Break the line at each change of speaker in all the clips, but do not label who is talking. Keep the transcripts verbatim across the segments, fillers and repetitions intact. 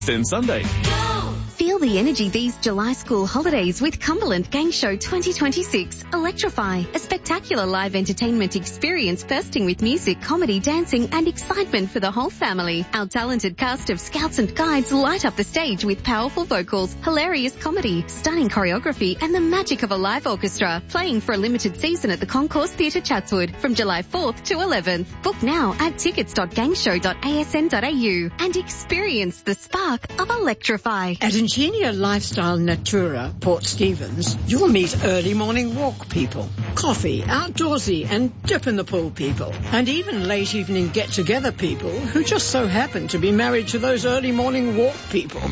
Then Sunday.
Feel the energy these July school holidays with Cumberland Gang Show twenty twenty-six. Electrify, a spectacular live entertainment experience bursting with music, comedy, dancing and excitement for the whole family. Our talented cast of scouts and guides light up the stage with powerful vocals, hilarious comedy, stunning choreography and the magic of a live orchestra. Playing for a limited season at the Concourse Theatre Chatswood from July fourth to eleventh. Book now at tickets dot gangshow dot a s n dot a u and experience the spark of Electrify.
At Ingenia Lifestyle Natura, Port Stephens, you'll meet early morning walk people, coffee, outdoorsy and dip in the pool people, and even late evening get-together people who just so happen to be married to those early morning walk people.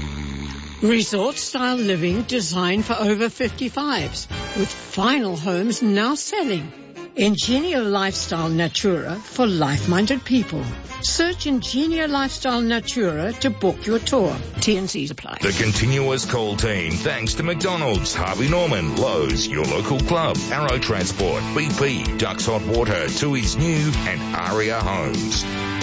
Resort-style living designed for over fifty-fives, with final homes now selling. Ingenia Lifestyle Natura for life-minded people. Search Ingenia Lifestyle Natura to book your tour. T and C's apply.
The continuous call team, thanks to McDonald's, Harvey Norman, Lowe's, your local club, Arrow Transport, B P, Ducks Hot Water, Tui's New, and Aria Homes.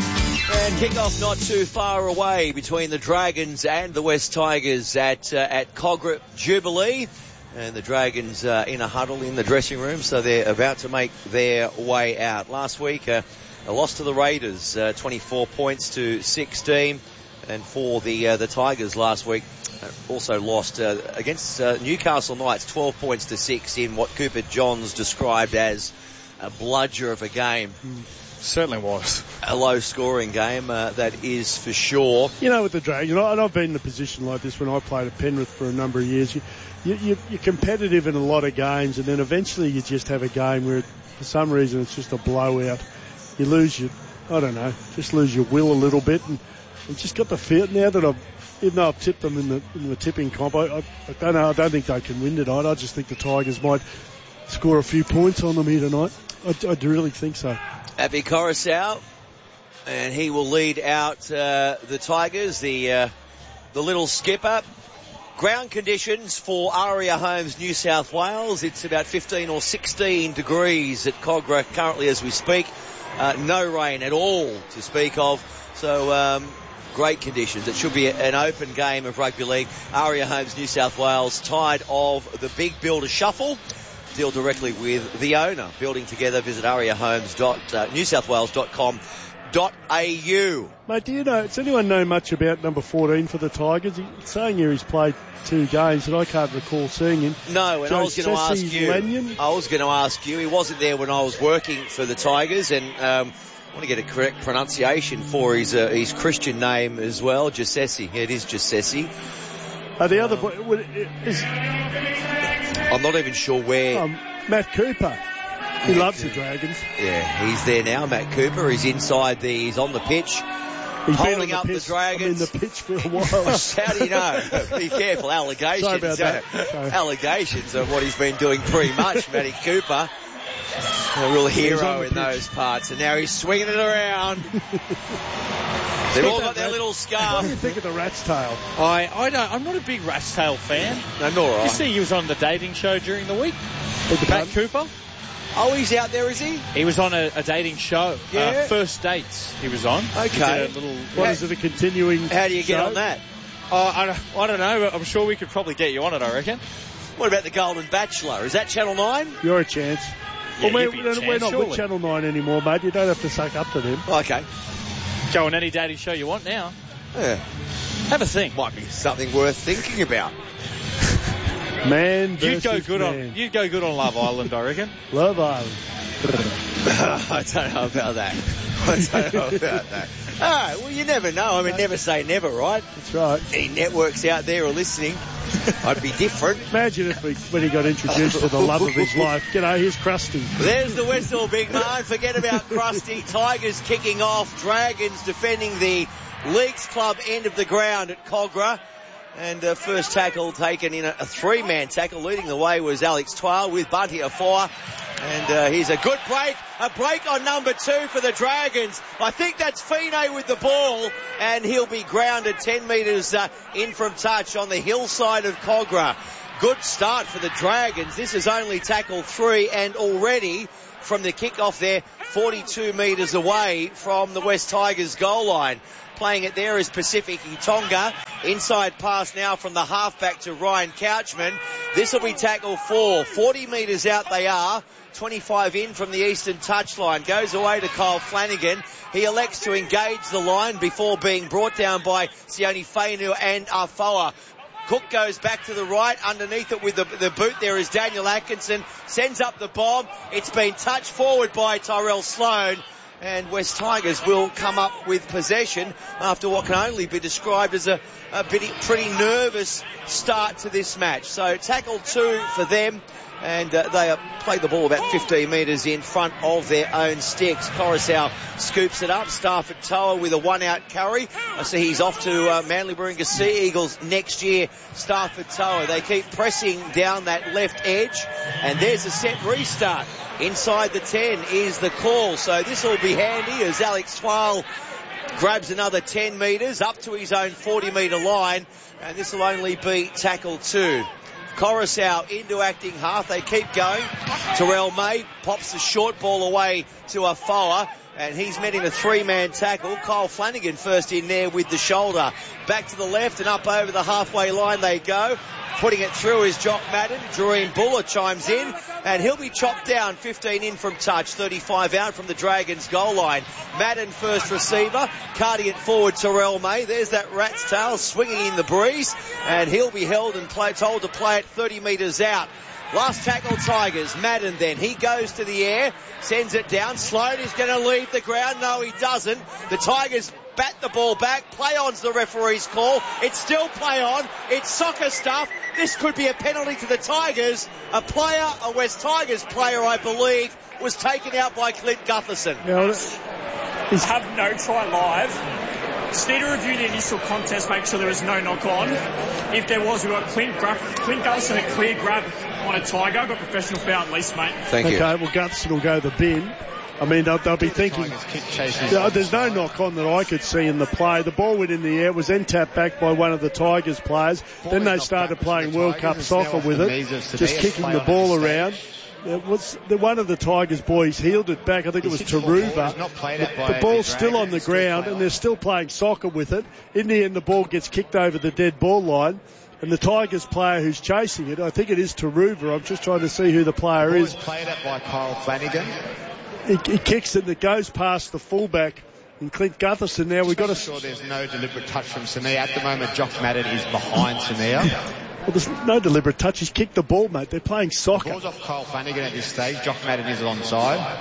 And kick-off not too far away between the Dragons and the West Tigers at uh, at Cogra Jubilee. And the Dragons uh, in a huddle in the dressing room, so they're about to make their way out. Last week, uh, a loss to the Raiders, uh, twenty-four points to sixteen. And for the uh, the Tigers last week, uh, also lost uh, against uh, Newcastle Knights, twelve points to six in what Cooper Johns described as a bludger of a game.
Mm, certainly was.
A low-scoring game, uh, that is for sure.
You know, with the Dragons, you know, and I've been in a position like this when I played at Penrith for a number of years. You, You, you, you're competitive in a lot of games, and then eventually you just have a game where, for some reason, it's just a blowout. You lose your, I don't know, just lose your will a little bit, and I've just got the feel now that I've, even though I've tipped them in the in the tipping comp, I, I, I don't know, I don't think they can win tonight. I just think the Tigers might score a few points on them here tonight. I, I do really think so.
Api Coruscant, and he will lead out uh, the Tigers, the uh, the little skipper. Ground conditions for Aria Homes, New South Wales. It's about fifteen or sixteen degrees at Cogra currently as we speak. Uh, no rain at all to speak of. So, um, great conditions. It should be an open game of rugby league. Aria Homes, New South Wales, tired of the big builder shuffle. Deal directly with the owner. Building together, visit aria homes dot new south wales dot com dot a u.
Mate, do you know, does anyone know much about number fourteen for the Tigers? He's saying here he's played two games, and I can't recall seeing him.
No, and I was going to ask you.
Lanyon?
I was going to ask you. He wasn't there when I was working for the Tigers, and um, I want to get a correct pronunciation for his uh, his Christian name as well. Jasesi. It is Jasesi.
Uh, the other boy is.
I'm not even sure where.
Um, Matt Cooper. He loves the Dragons.
Yeah, he's there now, Matt Cooper. He's inside the, he's on the pitch.
He's
holding
been on
up
the, pitch,
the Dragons.
I'm in the pitch for a while.
How do you know? Be careful, allegations.
Sorry about that.
Uh, allegations of what he's been doing pretty much, Matty Cooper. A real hero in pitch. Those parts. And now he's swinging it around. They've all got their little scarf.
What do you think of the Rat's Tail?
I, I don't, I'm not a big Rat's Tail fan.
No, nor I.
You see he was on the dating show during the week? Matt Cooper?
Oh, he's out there, is he?
He was on a, a dating show.
Yeah.
Uh, First Dates he was on.
Okay.
A little,
what, is it a continuing
How do you get
show?
on that?
Uh, I, don't, I don't know, but I'm sure we could probably get you on it, I reckon.
What about the Golden Bachelor? Is that Channel nine?
You're a chance.
Yeah,
well, we're,
be a
we're
chance,
not
surely.
with Channel nine anymore, mate. You don't have to suck up to them.
Okay.
Go on any dating show you want now.
Yeah.
Have a think.
Might be something worth thinking about.
Man
You'd go good
man.
on you'd go good on Love Island, I reckon.
Love Island.
I don't know about that. I don't know about that. All right, well, you never know. I mean, never say never, right?
That's right.
Any networks out there are listening. I'd be different.
Imagine if we, when he got introduced to the love of his life. G'day, here's Krusty.
There's the whistle, big man. Forget about Krusty. Tigers kicking off. Dragons defending the Leagues Club end of the ground at Cogra. And uh, first tackle taken in a, a three-man tackle. Leading the way was Alex Twile with Bunty Afoa. And uh, here's a good break. A break on number two for the Dragons. I think that's Fine with the ball. And he'll be grounded ten metres uh, in from touch on the hillside of Cogra. Good start for the Dragons. This is only tackle three, and already from the kick-off there, forty-two metres away from the West Tigers goal line. Playing it there is Pacific Itonga. Inside pass now from the halfback to Ryan Couchman. This will be tackle four. forty metres out they are. twenty-five in from the eastern touchline. Goes away to Kyle Flanagan. He elects to engage the line before being brought down by Sione Fainu and Afoa. Cook goes back to the right. Underneath it with the, the boot there is Daniel Atkinson. Sends up the bomb. It's been touched forward by Tyrell Sloan. And West Tigers will come up with possession after what can only be described as a, a pretty, pretty nervous start to this match. So tackle two for them. And uh, they uh, play the ball about fifteen metres in front of their own sticks. Coruscant scoops it up. Stafford Toa with a one-out carry. I see he's off to uh, Manly Warringah Sea Eagles next year. Stafford Toa. They keep pressing down that left edge. And there's a set restart. Inside the ten is the call. So this will be handy as Alex Twal grabs another ten metres up to his own forty metre line. And this will only be tackle two. Coruscant into acting half. They keep going. Terrell May pops the short ball away to Afoa. And he's met in a three-man tackle. Kyle Flanagan first in there with the shoulder. Back to the left and up over the halfway line they go. Putting it through is Jock Madden. Doreen Buller chimes in. And he'll be chopped down. fifteen in from touch. thirty-five out from the Dragons goal line. Madden first receiver. Carting it forward Terrell May. There's that rat's tail swinging in the breeze. And he'll be held and play, told to play it thirty metres out. Last tackle Tigers. Madden then. He goes to the air. Sends it down. Sloan is going to leave the ground. No, he doesn't. The Tigers bat the ball back. Play on's the referee's call. It's still play on. It's soccer stuff. This could be a penalty to the Tigers. A player, a West Tigers player, I believe, was taken out by Clint Gutherson.
Yeah, he's have no try live. Just need to review the initial contest, make sure there was no knock on. If there was, we've got Clint, grab, Clint Gutherson a clear grab on a Tiger. Got professional foul at least, mate.
Thank
okay,
you.
Okay, well, Gutherson will go to the bin. I mean, they'll, they'll be thinking, yeah, there's no knock on that I could see in the play. The ball went in the air, was then tapped back by one of the Tigers players. Then they started playing World Cup soccer with it, just kicking the ball around. It was the one of the Tigers boys heeled it back. I think it was Taruva. The, the ball's still on the ground and they're still playing soccer with it. In the end, the ball gets kicked over the dead ball line. And the Tigers player who's chasing it, I think it is Taruva. I'm just trying to see who the player
the
is.
Played up by Kyle Flanagan.
He, he kicks it and it goes past the fullback. And Clint Gutherson now, we've got to...
sure there's no deliberate touch from Sania. At the moment, Jock Madden is behind Sania.
Well, there's no deliberate touch. He's kicked the ball, mate. They're playing soccer.
The ball's off Kyle Flanagan at this stage. Jock Madden is onside.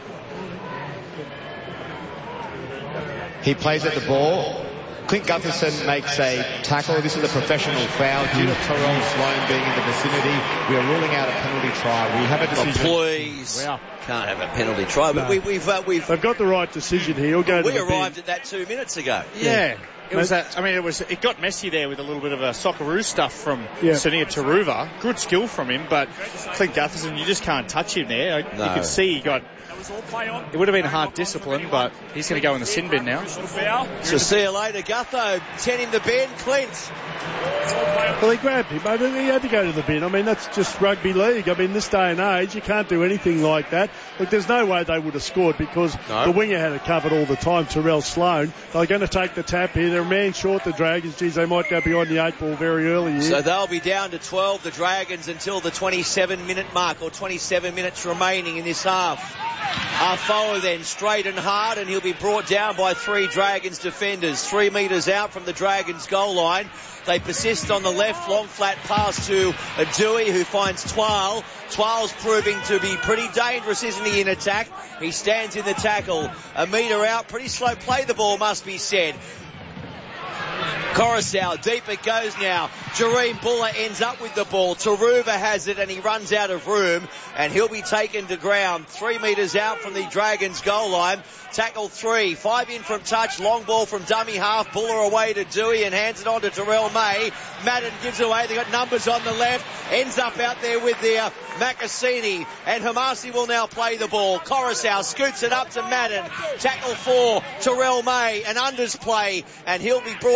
He plays at the ball. Clint Gutherson makes a tackle. This is a professional foul due to Tyrell Sloan being in the vicinity. We are ruling out a penalty try. We have a decision.
Oh, please. Wow. Can't have a penalty try. But
no.
we, we've, uh, we've...
They've got the right decision here. He'll go to
we
the
arrived
bin.
at that two minutes ago.
Yeah. yeah. It was that, I mean, it was, it got messy there with a little bit of a Socceroo stuff from
yeah.
Sania Taruva. Good skill from him, but Clint Gutherson, you just can't touch him there. No. You could see he got, it would have been hard discipline, but he's going to go in the sin bin now.
So see you later, Gutho. ten in the bin, Clint.
Well, he grabbed him. I mean, he had to go to the bin. I mean, that's just rugby league. I mean, this day and age, you can't do anything like that. Look, there's no way they would have scored because no. the winger had it covered all the time, Terrell Sloan. They're going to take the tap here. They're a man short, the Dragons. Geez, they might go behind the eight ball very early here.
So they'll be down to twelve, the Dragons, until the twenty-seven minute mark, or twenty-seven minutes remaining in this half. Afoa then straight and hard, and he'll be brought down by three Dragons defenders. Three metres out from the Dragons goal line. They persist on the left, long flat pass to a Dewey who finds Twal. Twal's proving to be pretty dangerous, isn't he, in attack? He stands in the tackle. A metre out, pretty slow play the ball, must be said. Coruscant, deep it goes now. Jareen Buller ends up with the ball. Taruva has it and he runs out of room and he'll be taken to ground. Three metres out from the Dragons goal line. Tackle three. Five in from touch. Long ball from dummy half. Buller away to Dewey and hands it on to Terrell May. Madden gives away. They got numbers on the left. Ends up out there with the uh, Macassini. And Hamasi will now play the ball. Coruscant scoots it up to Madden. Tackle four. Terrell May. An unders play. And he'll be brought to ground.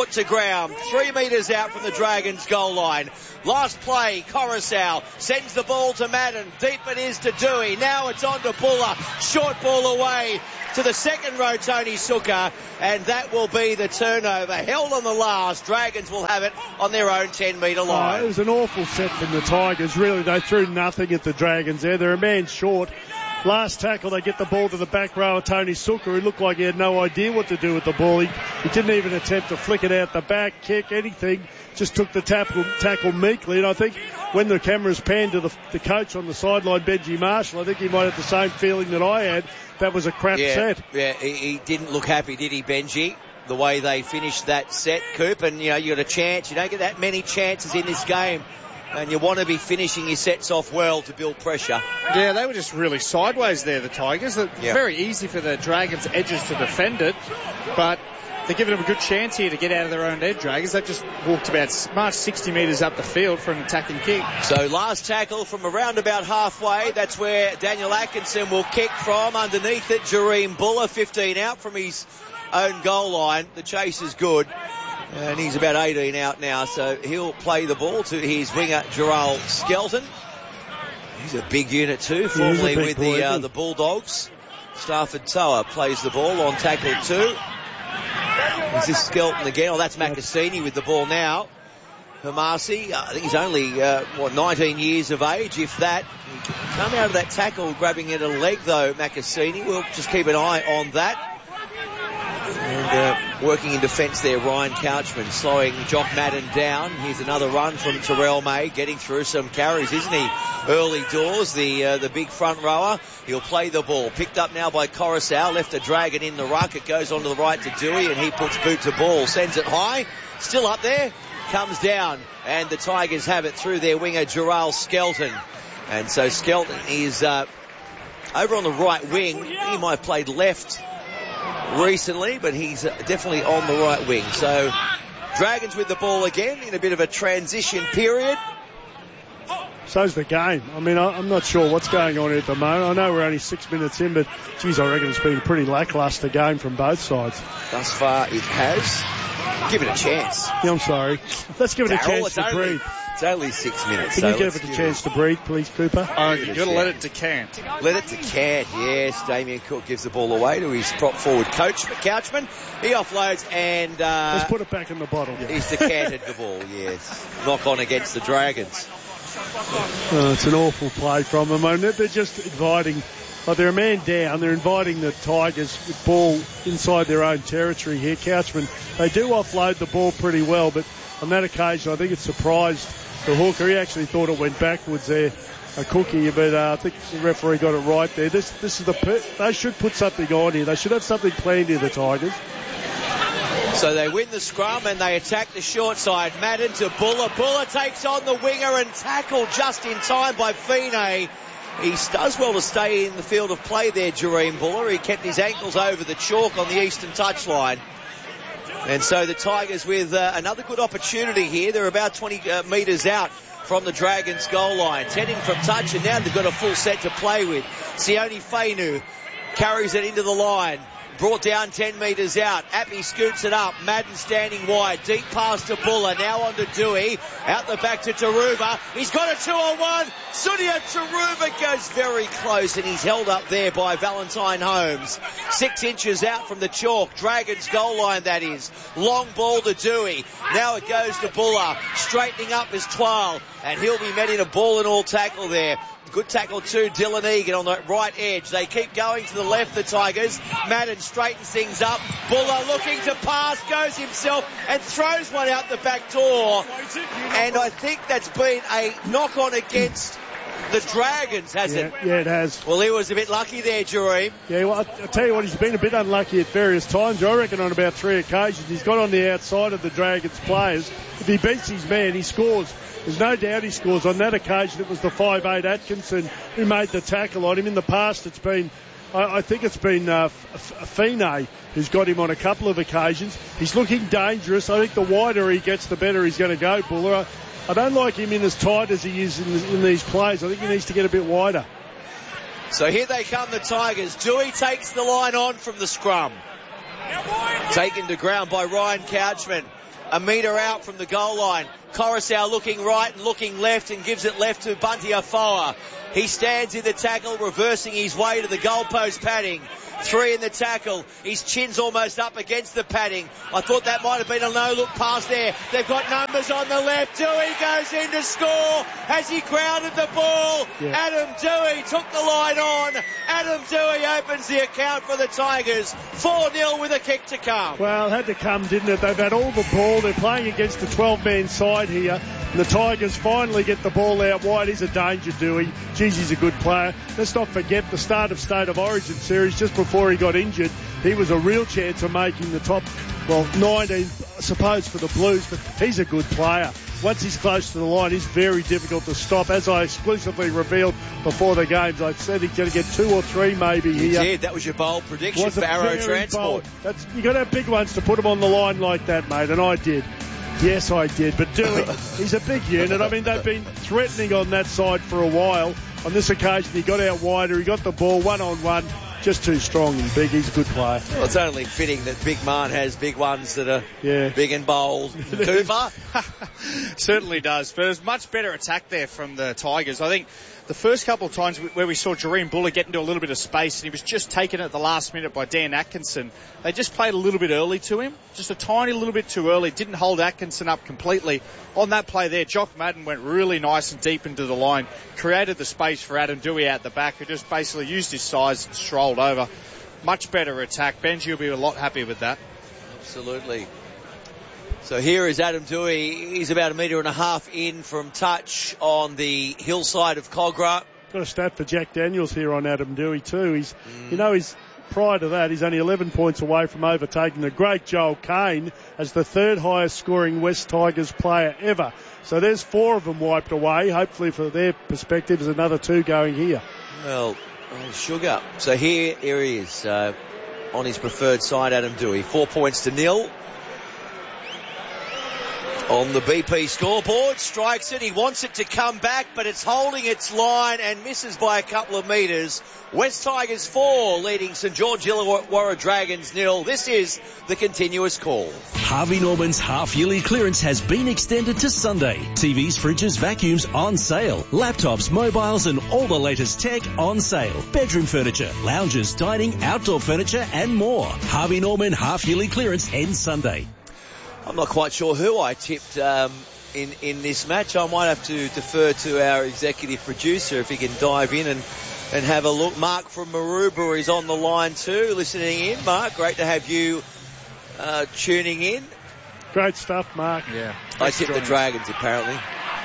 ground, three metres out from the Dragons goal line. Last play, Coruscant sends the ball to Madden. Deep it is to Dewey. Now it's on to Buller. Short ball away to the second row, Tony Suka, and that will be the turnover. Held on the last. Dragons will have it on their own ten metre line.
Oh, it was an awful set from the Tigers. Really, they threw nothing at the Dragons there. They're a man short. Last tackle, they get the ball to the back row of Tony Suka, who looked like he had no idea what to do with the ball. He, he didn't even attempt to flick it out the back, kick, anything. Just took the tackle, tackle meekly. And I think when the cameras panned to the, the coach on the sideline, Benji Marshall, I think he might have the same feeling that I had. That was a crap
yeah,
set.
Yeah, he, he didn't look happy, did he, Benji? The way they finished that set, Coop. And, you know, you got a chance. You don't get that many chances in this game. And you want to be finishing your sets off well to build pressure.
Yeah, they were just really sideways there, the Tigers. It's
yep.
very easy for the Dragons' edges to defend it, but they're giving them a good chance here to get out of their own end, Dragons. They've just walked about marched sixty metres up the field for an attacking kick.
So last tackle from around about halfway. That's where Daniel Atkinson will kick from. Underneath it, Jareem Buller, fifteen out from his own goal line. The chase is good. And he's about eighteen out now, so he'll play the ball to his winger, Gerald Skelton. He's a big unit too, formerly with the uh, the Bulldogs. Stafford Toa plays the ball on tackle two. Is this Skelton again? Oh, that's Macassini with the ball now. Hamasi, I think he's only, uh, what, nineteen years of age, if that. He come out of that tackle, grabbing at a leg though, Macassini. We'll just keep an eye on that. And uh, working in defence there, Ryan Couchman slowing Jock Madden down. Here's another run from Terrell May, getting through some carries, isn't he? Early doors, the uh, the big front rower. He'll play the ball. Picked up now by Coruscant, left a Dragon in the ruck. It goes on to the right to Dewey, and he puts boot to ball. Sends it high, still up there, comes down, and the Tigers have it through their winger, Gerald Skelton. And so Skelton is uh, over on the right wing. He might have played left recently, but he's definitely on the right wing. So Dragons with the ball again in a bit of a transition period.
So's the game. I mean, I'm not sure what's going on here at the moment. I know we're only six minutes in, but geez, I reckon it's been a pretty lacklustre game from both sides.
Thus far it has. Give it a chance.
Yeah, I'm sorry. Let's give it
Darryl,
a chance to
only,
breathe.
It's only six minutes.
Can
so
you give it a chance to breathe, please, Cooper?
Oh, you've got to let it decant.
Let it decant, yes. Damien Cook gives the ball away to his prop forward coach, Couchman. He offloads and... Uh,
Let's put it back in the bottle.
He's decanted the ball, yes. Knock on against the Dragons.
Oh, it's an awful play from them. I mean, they're just inviting... Like they're a man down. They're inviting the Tigers with ball inside their own territory here. Couchman, they do offload the ball pretty well, but on that occasion, I think it surprised the hooker. He actually thought it went backwards there, a cookie, but uh, I think the referee got it right there. This this is the per- they should put something on here. They should have something planned here, the Tigers.
So they win the scrum and they attack the short side. Madden to Buller. Buller takes on the winger and tackled just in time by Fine. He does well to stay in the field of play there, Jareem Buller. He kept his ankles over the chalk on the eastern touchline. And so the Tigers with uh, another good opportunity here. They're about twenty uh, metres out from the Dragons goal line. ten in from touch, and now they've got a full set to play with. Sione Fainu carries it into the line. Brought down ten metres out. Appy scoots it up. Madden standing wide. Deep pass to Buller. Now on to Dewey. Out the back to Taruba. He's got a two on one. Sunia Taruba goes very close, and he's held up there by Valentine Holmes. Six inches out from the chalk. Dragons goal line, that is. Long ball to Dewey. Now it goes to Buller. Straightening up is Twal, and he'll be met in a ball and all tackle there. Good tackle too, Dylan Egan on the right edge. They keep going to the left, the Tigers. Madden straightens things up. Buller looking to pass, goes himself and throws one out the back door. And I think that's been a knock-on against the Dragons, hasn't
yeah,
it?
Yeah, it has.
Well, he was a bit lucky there, Jareem.
Yeah, well, I, I tell you what, he's been a bit unlucky at various times. I reckon on about three occasions he's got on the outside of the Dragons players. If he beats his man, he scores. There's no doubt he scores. On that occasion, it was the five eight Atkinson who made the tackle on him. In the past, it's been, I, I think it's been uh, Fine who's got him on a couple of occasions. He's looking dangerous. I think the wider he gets, the better he's going to go, Buller. I, I don't like him in as tight as he is in, the, in these plays. I think he needs to get a bit wider.
So here they come, the Tigers. Dewey takes the line on from the scrum. Taken to ground by Ryan Couchman. a metre out from the goal line. Coruscant looking right and looking left and gives it left to Bunty Afoa. He stands in the tackle, reversing his way to the goalpost padding. Three in the tackle. His chin's almost up against the padding. I thought that might have been a no-look pass there. They've got numbers on the left. Dewey goes in to score. Has he grounded the ball? Yeah. Adam Dewey took the line on. Adam Dewey opens the account for the Tigers. four nil with a kick to come.
Well, had to come, didn't it? They've had all the ball. They're playing against a twelve-man side here. And the Tigers finally get the ball out wide. He's a danger, Dewey. Geez, he's a good player. Let's not forget the start of State of Origin series just before he got injured. He was a real chance of making the top, well, nineteen, I suppose, for the Blues, but he's a good player. Once he's close to the line, he's very difficult to stop. As I exclusively revealed before the games, I said he's going to get two or three maybe
you
here.
Did. That was your bold prediction for Arrow Transport.
That's, you got to have big ones to put him on the line like that, mate, and I did. Yes, I did. But Dewey, he's a big unit. I mean, they've been threatening on that side for a while. On this occasion, he got out wider. He got the ball one-on-one. Just too strong and big. He's a good player.
Well, it's only fitting that Big Man has big ones that are
yeah.
big and bold. Cooper?
Certainly does. But there's much better attack there from the Tigers. I think the first couple of times where we saw Jareem Buller get into a little bit of space and he was just taken at the last minute by Dan Atkinson, they just played a little bit early to him. Just a tiny little bit too early. Didn't hold Atkinson up completely. On that play there, Jock Madden went really nice and deep into the line, created the space for Adam Dewey out the back, who just basically used his size and strolled over. Much better attack. Benji will be a lot happy with that.
Absolutely. So here is Adam Dewey. He's about a metre and a half in from touch on the hillside of Cogra.
Got a stat for Jack Daniels here on Adam Dewey too. He's, mm. you know, he's prior to that, he's only eleven points away from overtaking the great Joel Kane as the third highest scoring West Tigers player ever. So there's four of them wiped away. Hopefully for their perspective, there's another two going here.
Well, oh, sugar. So here, here he is uh, on his preferred side, Adam Dewey. Four points to nil. On the B P scoreboard, strikes it. He wants it to come back, but it's holding its line and misses by a couple of metres. West Tigers four, leading St George Illawarra Dragons nil. This is the continuous call.
Harvey Norman's half-yearly clearance has been extended to Sunday. T Vs, fridges, vacuums on sale. Laptops, mobiles and all the latest tech on sale. Bedroom furniture, lounges, dining, outdoor furniture and more. Harvey Norman half-yearly clearance ends Sunday.
I'm not quite sure who I tipped um, in, in this match. I might have to defer to our executive producer if he can dive in and, and have a look. Mark from Maroubra is on the line too, listening in. Mark, great to have you uh, tuning in.
Great stuff, Mark.
Yeah.
I tipped the Dragons, apparently.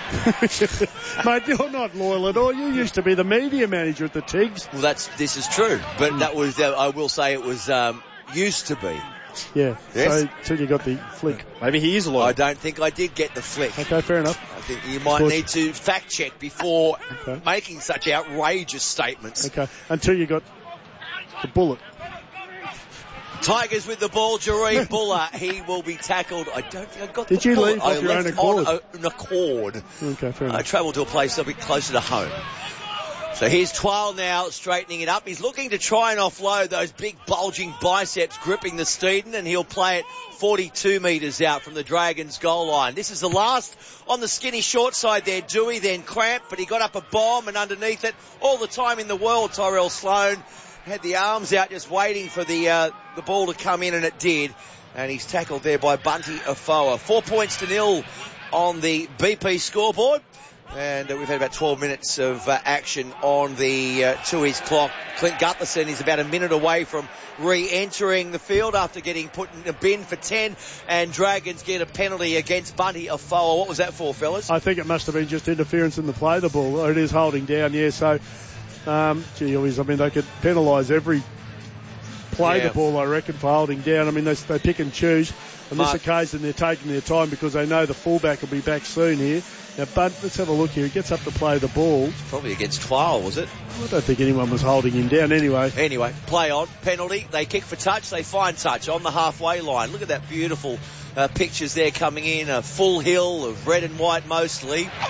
Mate, you're not loyal at all. You used to be the media manager at the Tigs.
Well, that's this is true, but that was uh, I will say it was um, used to be.
Yeah,
yes.
So till you got the flick.
Maybe he is loyal.
I don't think I did get the flick.
Okay, fair enough.
I think you might need to fact check before
okay.
making such outrageous statements.
Okay, until you got the bullet.
Tigers with the ball, Jareem Buller. He will be tackled. I don't think I got
Did
the
you
bullet.
leave off
I
your own
left
accord?
on an accord.
Okay, fair enough.
I travelled to a place a bit closer to home. So here's Twile now straightening it up. He's looking to try and offload those big bulging biceps gripping the Steeden, and he'll play it forty-two metres out from the Dragons goal line. This is the last on the skinny short side there. Dewey then cramped, but he got up a bomb, and underneath it, all the time in the world, Tyrell Sloan had the arms out just waiting for the uh, the ball to come in, and it did. And he's tackled there by Bunty Afoa. Four points to nil on the B P scoreboard. And uh, we've had about twelve minutes of uh, action on the uh, Tui's clock. Clint Gutherson is about a minute away from re-entering the field after getting put in a bin for ten. And Dragons get a penalty against Bunty Afoa. What was that for, fellas?
I think it must have been just interference in the play of the ball. It is holding down, yeah. So, um, gee whiz, I mean, they could penalise every play yeah. the ball, I reckon, for holding down. I mean, they, they pick and choose. On Mark. This occasion, they're taking their time because they know the fullback will be back soon here. Now, Bud, let's have a look here. He gets up to play the ball.
Probably against Twile, was it?
I don't think anyone was holding him down anyway.
Anyway, play on. Penalty. They kick for touch. They find touch on the halfway line. Look at that beautiful uh, pictures there coming in. A full hill of red and white mostly.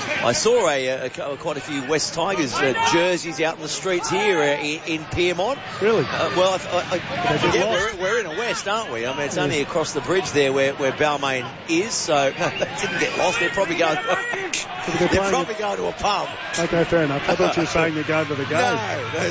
I saw a, a, a quite a few West Tigers uh, jerseys out in the streets here uh, in, in Piermont.
Really?
Uh, well, I, I, I forget, we're, we're in the West, aren't we? I mean, it's only across the bridge there where, where Balmain is, so they didn't get lost. They're probably going. they're they're probably going to a pub.
Okay, fair enough. I thought you were saying they're going to the game.
No, no,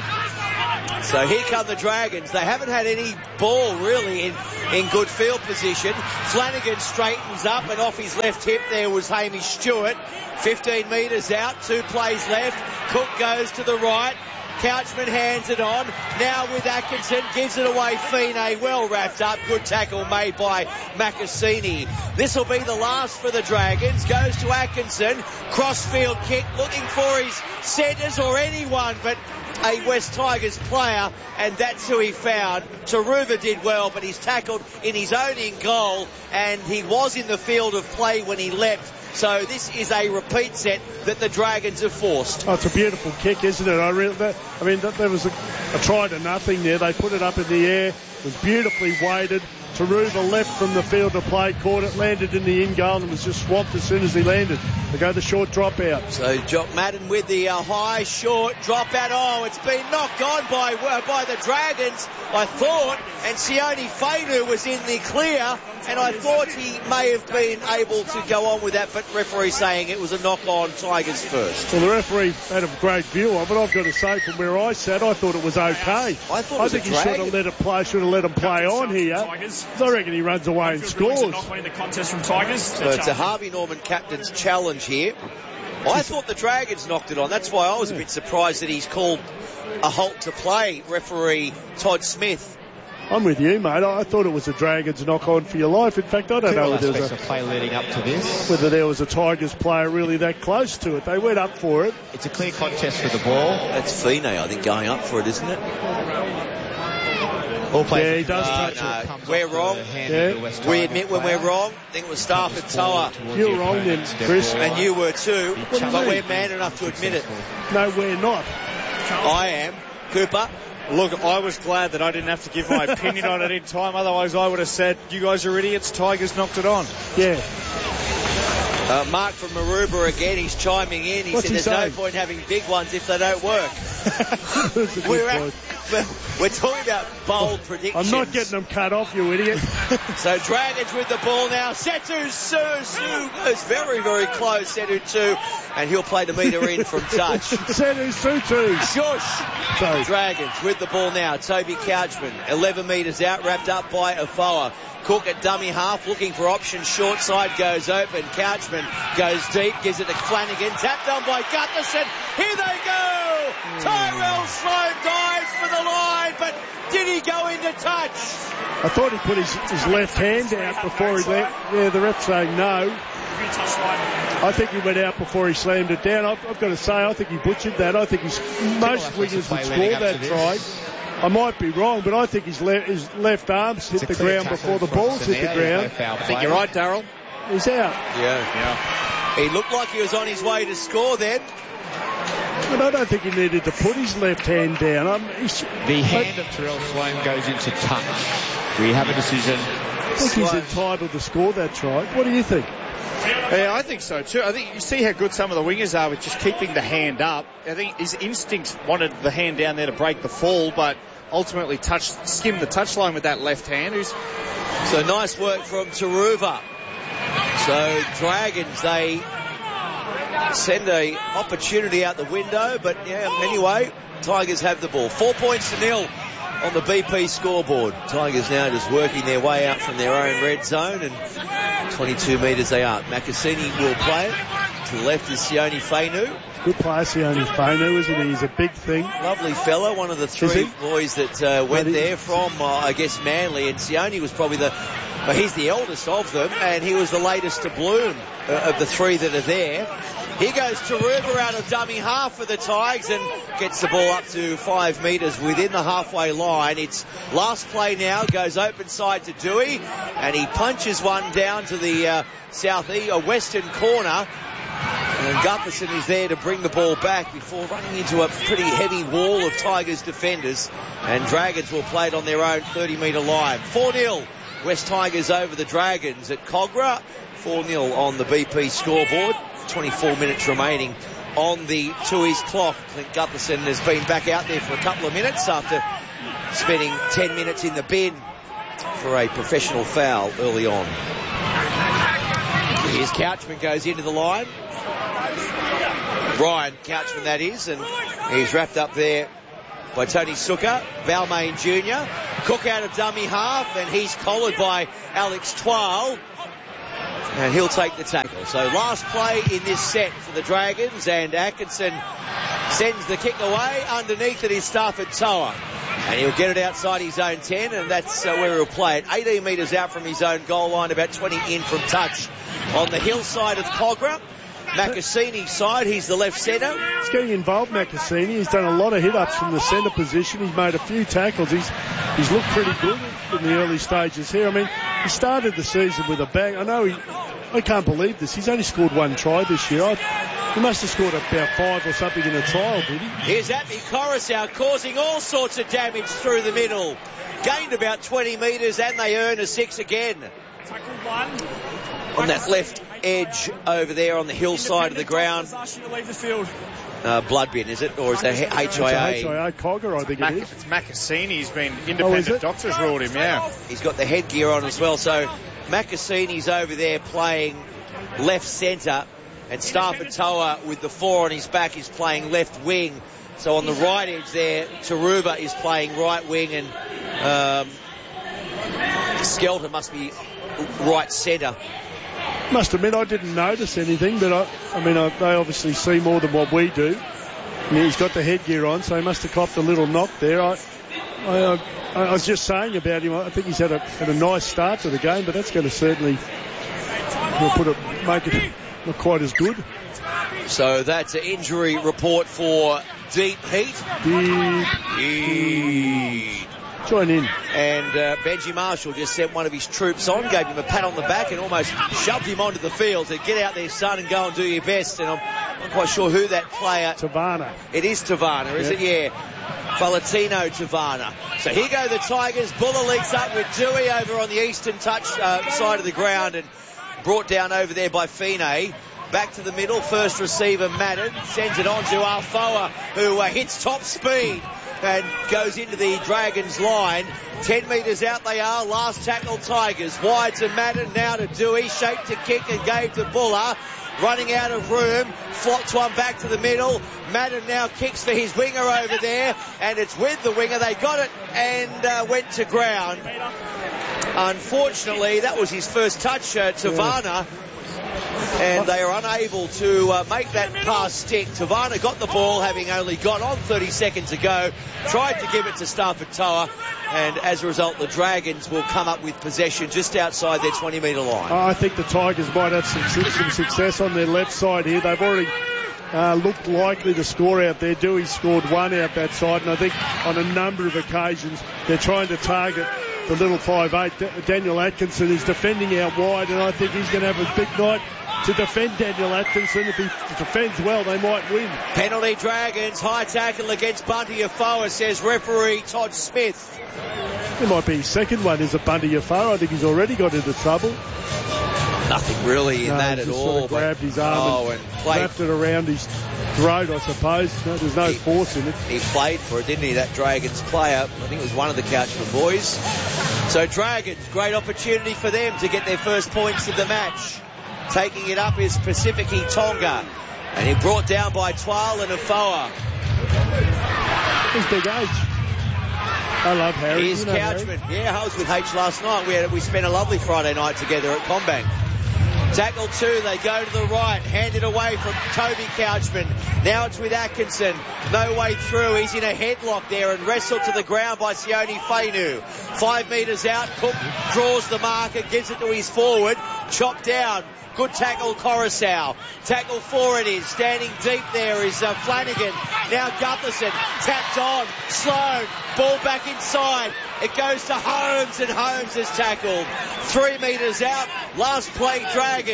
no. So here come the Dragons. They haven't had any ball really in, in good field position. Flanagan straightens up, and off his left hip there was Hamish Stewart. fifteen metres out, two plays left. Cook goes to the right. Couchman hands it on. Now with Atkinson, gives it away. Fine, well wrapped up. Good tackle made by Macassini. This will be the last for the Dragons. Goes to Atkinson. Crossfield kick, looking for his centres or anyone, but a West Tigers player, and that's who he found. Taruva did well, but he's tackled in his own in goal, and he was in the field of play when he leapt. So this is a repeat set that the Dragons have forced.
Oh, it's a beautiful kick, isn't it? I, really, that, I mean, that, there was a, a try to nothing there. They put it up in the air. It was beautifully weighted. Taruva left from the field of play, caught it, landed in the in goal, and was just swamped as soon as he landed. They go the short drop out.
So Jock Madden with the uh, high, short drop out. Oh, it's been knocked on by uh, by the Dragons, I thought, and Sione Fainu was in the clear, and I thought he may have been able to go on with that, but referee saying it was a knock on Tigers first.
Well, the referee had a great view of it. I've got to say, from where I sat, I thought it was okay.
I thought it was
I think
a
he should have let it play, should have let him play on here. I reckon he runs away and scores.
The contest from Tigers.
So it's a Harvey Norman captain's challenge here. I thought the Dragons knocked it on. That's why I was a bit surprised that he's called a halt to play, referee Todd Smith.
I'm with you, mate. I thought it was a Dragons knock-on for your life. In fact, I don't know whether there was a
play leading up to this.
Whether there was a Tigers player really that close to it. They went up for it.
It's a clear contest for the ball.
That's Fine, I think, going up for it, isn't it?
All yeah, he does
uh,
touch
no.
it.
We're wrong.
Yeah.
We admit when we're wrong. I think it was Stafford Toa.
You're wrong then, Chris.
And you were too. But we're man enough to admit it.
No, we're not.
I am. Cooper.
Look, I was glad that I didn't have to give my opinion on it in time. Otherwise, I would have said, you guys are idiots. Tigers knocked it on.
Yeah.
Uh, Mark from Maroubra again, he's chiming in. He
What's
said
he
there's
saying?
no point having big ones if they don't work. we're, at, we're, we're talking about bold predictions.
I'm not getting them cut off, you idiot.
So Dragons with the ball now. Setu Su Su goes very, very close. Setu Su, and he'll play the meter in from touch.
Setu Sutu.
Shush.
Sorry.
Dragons with the ball now. Toby Couchman, eleven metres out, wrapped up by Afoa. Cook at dummy half, looking for options. Short side goes open. Couchman goes deep, gives it to Flanagan. Tapped on by Gutherson. Here they go! Mm. Tyrell Sloan dives for the line, but did he go into touch?
I thought he put his, his left hand out before he left. Yeah, the ref's saying no. I think he went out before he slammed it down. I've, I've got to say, I think he butchered that. I think he's, most wingers would score that try. I might be wrong, but I think his, le- his left arms hit the ground before the balls hit the ground.
I think you're right, Darryl.
He's out.
Yeah. yeah. He looked like he was on his way to score then.
But I don't think he needed to put his left hand down. Um,
the hand of Tyrell Sloan goes into touch. We have a decision.
I think he's entitled to score that try. What do you think?
Yeah, I think so too. I think you see how good some of the wingers are with just keeping the hand up. I think his instincts wanted the hand down there to break the fall, but ultimately touched, skimmed the touchline with that left hand. Who's
so nice work from Taruva. So Dragons, they send a opportunity out the window, but yeah, anyway, Tigers have the ball. Four points to nil on the B P scoreboard. Tigers now just working their way out from their own red zone, and twenty-two metres they are. Macassini will play it. To the left is Sione Fainu.
Good player, Sione Fainu, isn't he? He's a big thing.
Lovely fella, one of the three boys that uh, went there from, uh, I guess, Manly. And Sione was probably the, well, he's the eldest of them, and he was the latest to bloom uh, of the three that are there. Here goes Taruva out of dummy half for the Tigers and gets the ball up to five metres within the halfway line. It's last play now, goes open side to Dewey, and he punches one down to the uh, south east, uh, western corner. And Gutherson is there to bring the ball back before running into a pretty heavy wall of Tigers defenders. And Dragons will play it on their own thirty metre line. four nil West Tigers over the Dragons at Cogra. four nil on the B P scoreboard. twenty-four minutes remaining on the Tui's clock. Clint Gutherson has been back out there for a couple of minutes after spending ten minutes in the bin for a professional foul early on. Here's Couchman, goes into the line. Ryan Couchman, that is, and he's wrapped up there by Tony Suka. Balmain Junior Cook out of dummy half, and he's collared by Alex Twal. And he'll take the tackle. So last play in this set for the Dragons, and Atkinson sends the kick away. Underneath it is Stafford Toa. And he'll get it outside his own ten, and that's uh, where he'll play it. eighteen metres out from his own goal line, about twenty in from touch. On the hillside of Cogra, Macassini's side, he's the left centre.
He's getting involved, Macassini. He's done a lot of hit-ups from the centre position. He's made a few tackles. He's he's looked pretty good in the early stages here. I mean, he started the season with a bang. I know he... I can't believe this. He's only scored one try this year. I, he must have scored about five or something in a trial, did he?
Here's Atmi Coruscant causing all sorts of damage through the middle. Gained about twenty metres, and they earn a six again.
Tackle one.
On that left edge over there on the hillside of the ground. Uh, Bloodbin, is it? Or is that H I A?
H I A Cogger, I think
Mac-
it is.
It's Macassini. He's been independent
oh,
doctors ruled him, yeah.
He's got the headgear on as well. So Macassini's over there playing left centre, and Stafford Toa with the four on his back is playing left wing. So on the right edge there, Taruba is playing right wing, and um, Skelton must be right centre.
Must admit, I didn't notice anything, but I, I mean, I, they obviously see more than what we do. And he's got the headgear on, so he must have copped a little knock there. I, I, I, I was just saying about him, I think he's had a, had a nice start to the game, but that's going to certainly will put it, make it not quite as good.
So that's an injury report for Deep Heat.
Deep
Heat.
Join in.
And uh, Benji Marshall just sent one of his troops on, gave him a pat on the back and almost shoved him onto the field. Said, get out there, son, and go and do your best. And I'm not quite sure who that player...
Tavana.
It is Tavana, is
yeah.
it? Yeah. Valentino Tavana. So here go the Tigers. Buller leads up with Dewey over on the eastern touch uh, side of the ground and brought down over there by Fine. Back to the middle. First receiver, Madden. Sends it on to Alfoa, who uh, hits top speed and goes into the Dragons line. Ten metres out they are. Last tackle, Tigers. Wide to Madden, now to Dewey. Shaped to kick and gave to Buller. Running out of room. Flops one back to the middle. Madden now kicks for his winger over there. And it's with the winger. They got it and uh, went to ground. Unfortunately, that was his first touch, uh, Tavana. Yeah. And they are unable to uh, make that pass stick. Tavana got the ball, having only got on thirty seconds ago. Tried to give it to Stafford Toa, and as a result, the Dragons will come up with possession just outside their twenty metre line.
I think the Tigers might have some, some success on their left side here. They've already uh, looked likely to score out there. Dewey scored one out that side, and I think on a number of occasions they're trying to target the little five eight. Daniel Atkinson is defending out wide, and I think he's going to have a big night to defend Daniel Atkinson. If he defends well, they might win.
Penalty Dragons, high tackle against Bunty Afoa, says referee Todd Smith.
It might be his second one, is a Bunty Afoa. I think he's already got into trouble.
Nothing really in
no,
that at
just
all.
Sort of grabbed his arm
oh,
and,
and
wrapped it around his throat, I suppose. No, there's no
he,
force in it.
He played for it, didn't he, that Dragons player? I think it was one of the Couchman boys. So Dragons, great opportunity for them to get their first points of the match. Taking it up is Pacifici Tonga. And he brought down by Twal and Afoa.
He's big H. I love Harry.
Here's
you know
Couchman.
Harry.
Yeah, I was with H last night. We had, we spent a lovely Friday night together at Combank. Tackle two, they go to the right, hand it away from Toby Couchman. Now it's with Atkinson, no way through, he's in a headlock there and wrestled to the ground by Sione Fainu. Five metres out, Cook draws the marker, gives it to his forward, chopped down. Good tackle, Coruscant. Tackle four it is. Standing deep there is uh, Flanagan. Now Gutherson. Tapped on. Sloan. Ball back inside. It goes to Holmes, and Holmes is tackled. Three metres out. Last play, Dragons.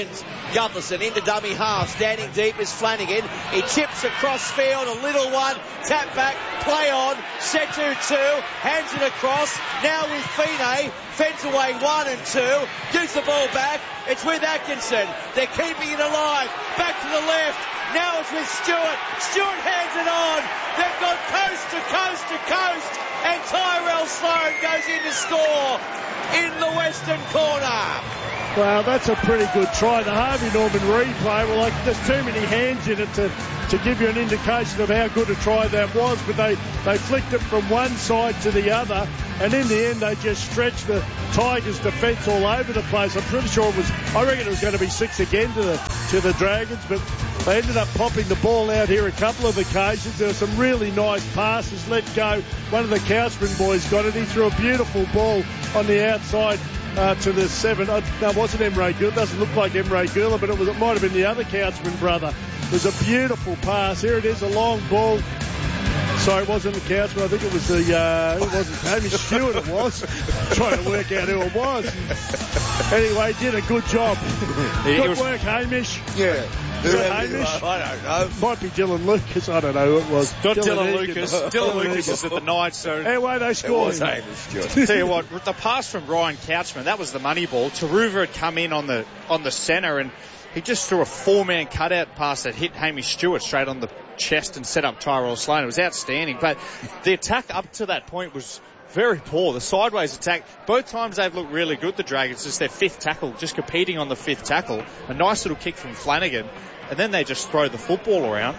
Gutherson into dummy half. Standing deep is Flanagan. He chips across field. A little one. Tap back. Play on. Setu two. Hands it across. Now with Fine. Fends away one and two. Gives the ball back. It's with Atkinson. They're keeping it alive. Back to the left. Now it's with Stewart. Stewart hands it on. They've got coast to coast to coast. And Tyrell Sloan goes in to score in the western corner.
Well, that's a pretty good try. The Harvey Norman replay, well, like, there's too many hands in it to, to give you an indication of how good a try that was, but they, they flicked it from one side to the other, and in the end they just stretched the Tigers' defence all over the place. I'm pretty sure it was, I reckon it was going to be six again to the, to the Dragons, but they ended up popping the ball out here a couple of occasions. There were some really nice passes let go. One of the Couchman boys got it. He threw a beautiful ball on the outside uh, to the seven. Uh, no, it wasn't Emre Gula. It doesn't look like Emre Gula, but it was. It might have been the other Couchman brother. It was a beautiful pass. Here it is, a long ball. Sorry, it wasn't the Couchman. I think it was the, uh, it wasn't Hamish Stewart, it was. Trying to work out who it was. Anyway, did a good job. Good was, work, Hamish.
Yeah.
Is it Hamish?
I don't know.
Might be Dylan Lucas. I don't know who it was.
Not
Dylan,
Dylan Lucas. Dylan Lucas is at the Knights. So
anyway, they scored.
It was Hamish Stewart.
Tell you what, the pass from Ryan Couchman, that was the money ball. Taruva had come in on the on the centre and he just threw a four-man cutout pass that hit Hamish Stewart straight on the chest and set up Tyrell Sloan. It was outstanding. But the attack up to that point was very poor. The sideways attack, both times they've looked really good, the Dragons. It's their fifth tackle, just competing on the fifth tackle. A nice little kick from Flanagan. And then they just throw the football around.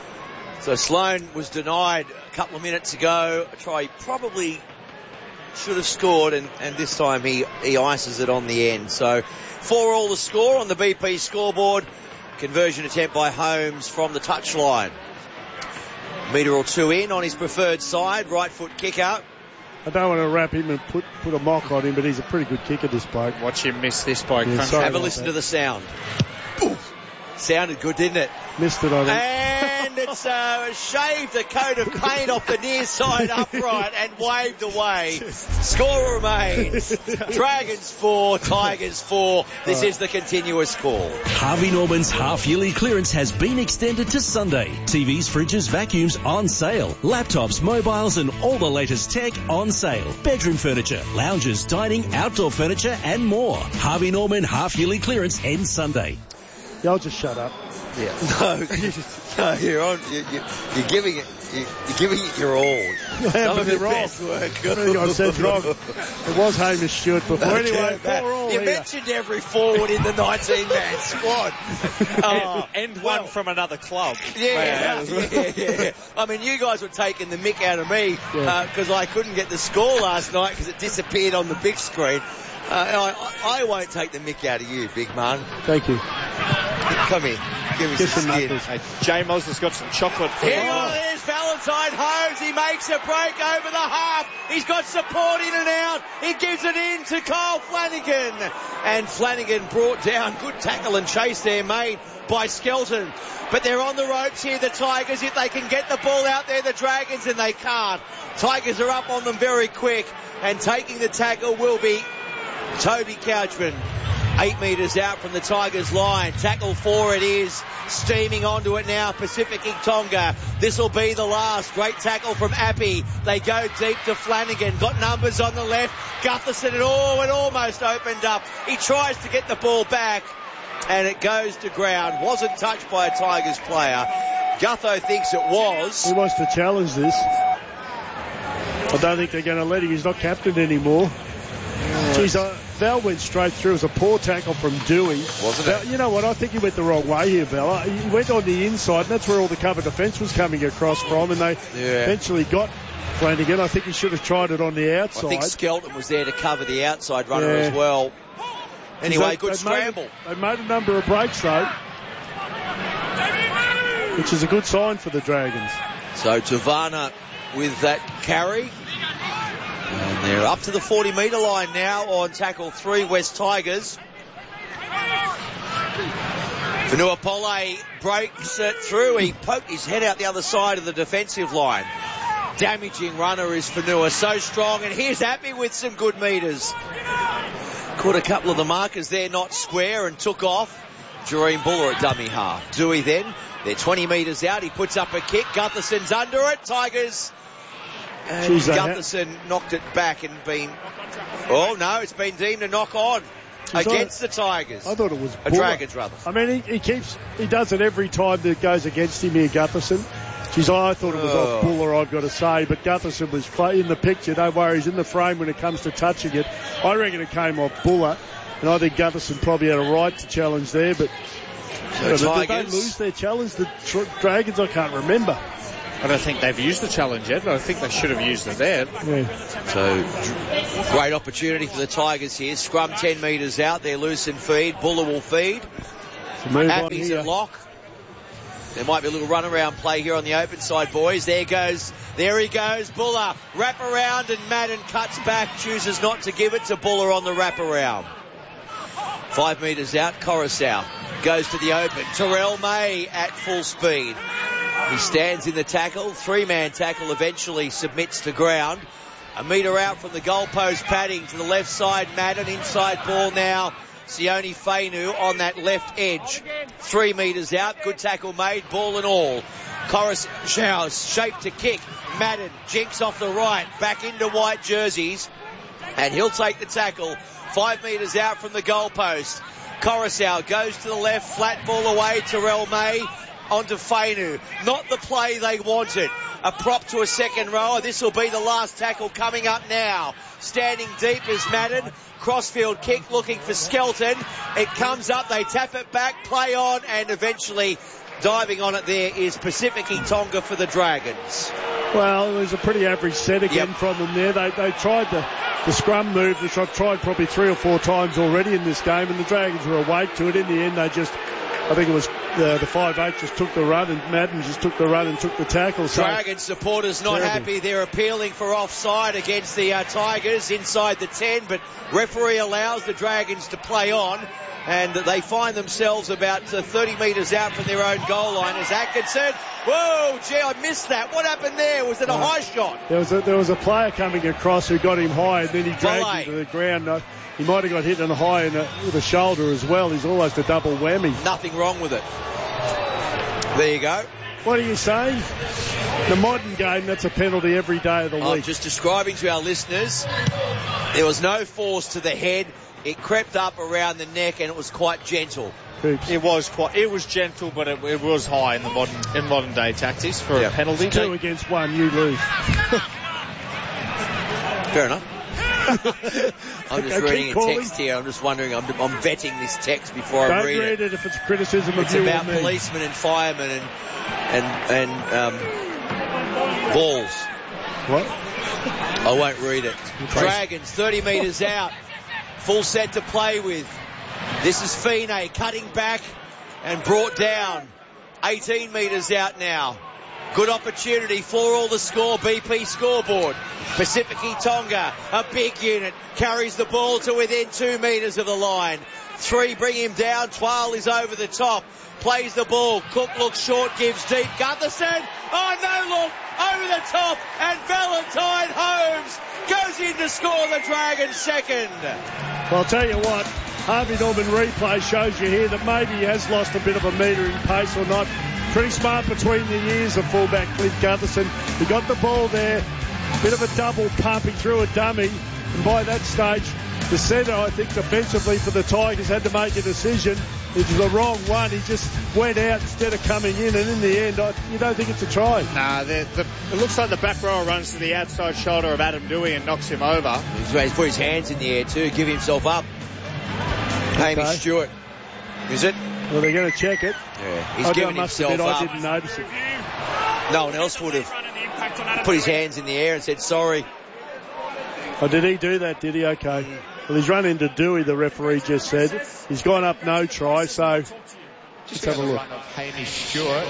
So Sloan was denied a couple of minutes ago. A try he probably should have scored, and, and this time he, he ices it on the end. So four all the score on the B P scoreboard. Conversion attempt by Holmes from the touchline. Metre or two in on his preferred side. Right foot kick out.
I don't want to wrap him and put, put a mock on him, but he's a pretty good kicker, this bloke.
Watch him miss this bloke.
Yeah,
Have a listen that. to the sound. Oof. Sounded good, didn't it?
Missed it, I think.
And it's uh, shaved a coat of paint off the near side upright and waved away. Score remains. Dragons four, Tigers four. This is the continuous call.
Harvey Norman's half-yearly clearance has been extended to Sunday. T Vs, fridges, vacuums on sale. Laptops, mobiles and all the latest tech on sale. Bedroom furniture, lounges, dining, outdoor furniture and more. Harvey Norman half-yearly clearance ends Sunday.
Yeah, I'll just shut up.
Yeah. No, no, you're on. You, you, you're giving it. You, you're giving it your all. Some of your
wrong.
best work.
I said wrong. It was Hamish Stewart before. Okay, anyway, four all
you
here.
mentioned every forward in the nineteen-man squad.
Oh, and one well, from another club.
Yeah, yeah, yeah, yeah. I mean, you guys were taking the mick out of me because yeah. uh, I couldn't get the score last night because it disappeared on the big screen. Uh, I, I won't take the mick out of you, big man.
Thank you.
Come here. Give me some skin.
Hey, Jay Mosley's got some chocolate for you.
Here oh. There's Valentine Holmes. He makes a break over the half. He's got support in and out. He gives it in to Kyle Flanagan. And Flanagan brought down. Good tackle and chase there made by Skelton. But they're on the ropes here, the Tigers. If they can get the ball out there, the Dragons, and they can't. Tigers are up on them very quick. And taking the tackle will be Toby Couchman. Eight metres out from the Tigers line. Tackle four it is. Steaming onto it now. Pacific Tonga. This will be the last. Great tackle from Appy. They go deep to Flanagan. Got numbers on the left. Gutherson. And oh, it almost opened up. He tries to get the ball back. And it goes to ground. Wasn't touched by a Tigers player. Gutho thinks it was.
He wants to challenge this. I don't think they're going to let him. He's not captain anymore. Jeez, uh, Val went straight through. It was a poor tackle from Dewey.
Wasn't
Val,
it?
You know what? I think he went the wrong way here, Val. He went on the inside, and that's where all the cover defence was coming across from, and they
yeah.
eventually got Flanagan. I think he should have tried it on the outside.
I think Skelton was there to cover the outside runner
yeah.
as well. Anyway,
they,
good
they
scramble.
Made, they made a number of breaks, though, which is a good sign for the Dragons.
So Tavana with that carry. And they're up to the forty metre line now on tackle three, West Tigers. Vanua Pole breaks it through. He poked his head out the other side of the defensive line. Damaging runner is Vanua, so strong. And here's Appy with some good metres. Caught a couple of the markers there, not square, and took off. Jareen Buller at dummy half. Dewey then, they're twenty metres out. He puts up a kick. Gutherson's under it. Tigers. And
Jeez,
Gutherson ha- knocked it back and been... Oh, no, it's been deemed a knock on against the Tigers.
I thought it was
a
Buller.
Dragons, rather.
I mean, he, he keeps... He does it every time that goes against him here, Gutherson. Jeez, I thought it was
oh.
off Buller, I've got to say, but Gutherson was in the picture. Don't worry, he's in the frame when it comes to touching it. I reckon it came off Buller, and I think Gutherson probably had a right to challenge there, but...
So
So
Tigers,
did they lose their challenge, the tr- Dragons? I can't remember.
I don't think they've used the challenge yet, but I think they should have used it there.
Yeah.
So, great opportunity for the Tigers here. Scrum ten metres out. They're loose and feed. Buller will feed.
So move on
Appy's
here.
at lock. There might be a little runaround play here on the open side, boys. There goes, there he goes, Buller. Wrap around, and Madden cuts back, chooses not to give it to Buller on the wrap around. Five metres out, Coruscant goes to the open. Terrell May at full speed. He stands in the tackle, three-man tackle, eventually submits to ground. A metre out from the goalpost, padding to the left side, Madden, inside ball now. Sione Fainu on that left edge. Three metres out, good tackle made, ball and all. Coruscant shaped to kick. Madden jinks off the right, back into white jerseys, and he'll take the tackle. Five metres out from the goalpost. Coruscant goes to the left, flat ball away, Terrell May onto Fainu. Not the play they wanted. A prop to a second rower. This will be the last tackle coming up now. Standing deep is Madden. Crossfield kick looking for Skelton. It comes up, they tap it back, play on, and eventually diving on it there is Pacifici Tonga for the Dragons.
Well, it was a pretty average set again
Yep.
from them there. They they tried the, the scrum move, which I've tried probably three or four times already in this game, and the Dragons were awake to it. In the end, they just, I think it was uh, the five eight just took the run, and Madden just took the run and took the tackle. So
Dragons supporters not
terrible.
happy. They're appealing for offside against the uh, Tigers inside the ten, but referee allows the Dragons to play on, and they find themselves about uh, thirty metres out from their own goal line as Atkinson. Whoa, gee, I missed that. What happened there? Was it a
Uh,
high shot?
There was a, there was a player coming across who got him high, and then he dragged
Malay.
him to the ground. Uh, he might have got hit on the high in the, with the shoulder as well. He's almost a double whammy.
Nothing wrong with it. There you go.
What are you saying? The modern game, that's a penalty every day of the
I'm
week.
just describing to our listeners, there was no force to the head. It crept up around the neck, and it was quite gentle.
Oops.
It was quite, it was gentle, but it, it was high in the modern in modern day tactics for
Yep.
a penalty.
Two against one, you lose.
Fair enough. I'm just
Okay,
reading
keep
a
calling.
text here. I'm just wondering, I'm, I'm vetting this text before I
Don't
read,
read it if it's criticism of
It's
you
about
or me.
policemen and firemen and and and um, balls.
What?
I won't read it. Dragons, thirty metres out. Full set to play with. This is Fine cutting back and brought down. eighteen metres out now. Good opportunity for all the score. B P scoreboard. Pacifici Tonga, a big unit, carries the ball to within two metres of the line. Three bring him down. Twal is over the top. Plays the ball. Cook looks short, gives deep. Gutherson. Oh, no look. Over the top. And Valentine Holmes goes in to score the Dragons second.
Well, I'll tell you what, Harvey Norman replay shows you here that maybe he has lost a bit of a metre in pace or not. Pretty smart between the ears of fullback Clint Gutherson. He got the ball there, bit of a double pump, he threw a dummy, and by that stage, the centre, I think, defensively for the Tigers had to make a decision. It was the wrong one. He just went out instead of coming in, and in the end, I, you don't think it's a try.
Nah, the, the, it looks like the back rower runs to the outside shoulder of Adam Dewey and knocks him over.
He's put his hands in the air too, give himself up.
Okay.
Hamish Stewart. Is it?
Well, they're going to check it.
Yeah, he's
I,
given
I must
himself
admit,
up.
I didn't notice it.
No one else would have put his hands in the air and said sorry.
Oh, did he do that, did he? Okay. Well, he's run into Dewey, the referee just said. He's gone up no try, so
Just
have a look.
Run of Hamish Stewart.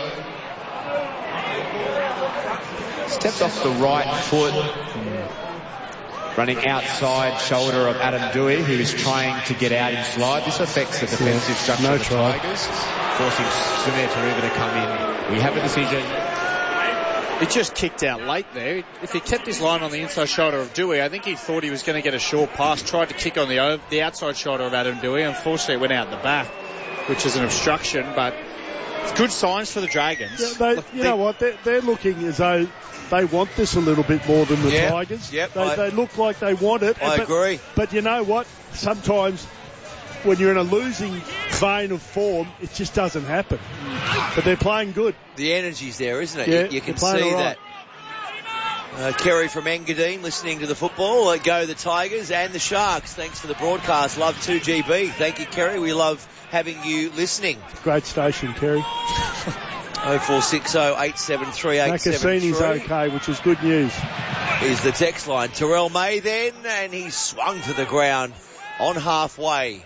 Stepped off the right foot. Running outside shoulder of Adam Dewey, who is trying to get out in slide. This affects the defensive structure
No
of the
try.
Tigers, forcing Sumir Taruva to come in. We have a decision.
He just kicked out late there. If he kept his line on the inside shoulder of Dewey, I think he thought he was going to get a short pass. Tried to kick on the o- the outside shoulder of Adam Dewey. Unfortunately, it went out the back. which is an obstruction, but it's good signs for the Dragons.
Yeah, they,
Look,
you
they,
know what? They're, they're looking as though they want this a little bit more than the
Yep,
Tigers.
yep,
they,
I-
they look like they want it.
I
but,
agree.
But you know what? Sometimes when you're in a losing vein of form, it just doesn't happen. But they're playing good.
The energy's there, isn't it?
Yeah,
you, you can
they're playing
see
all right.
that. Uh, Kerry from Engadine listening to the football. Uh, go the Tigers and the Sharks. Thanks for the broadcast. Love two G B. Thank you, Kerry. We love having you listening.
Great station, Kerry.
oh four six oh, eight seven three, eight seven three
Macassini's okay, which is good news.
is the text line. Terrell May then, and he's swung to the ground on halfway.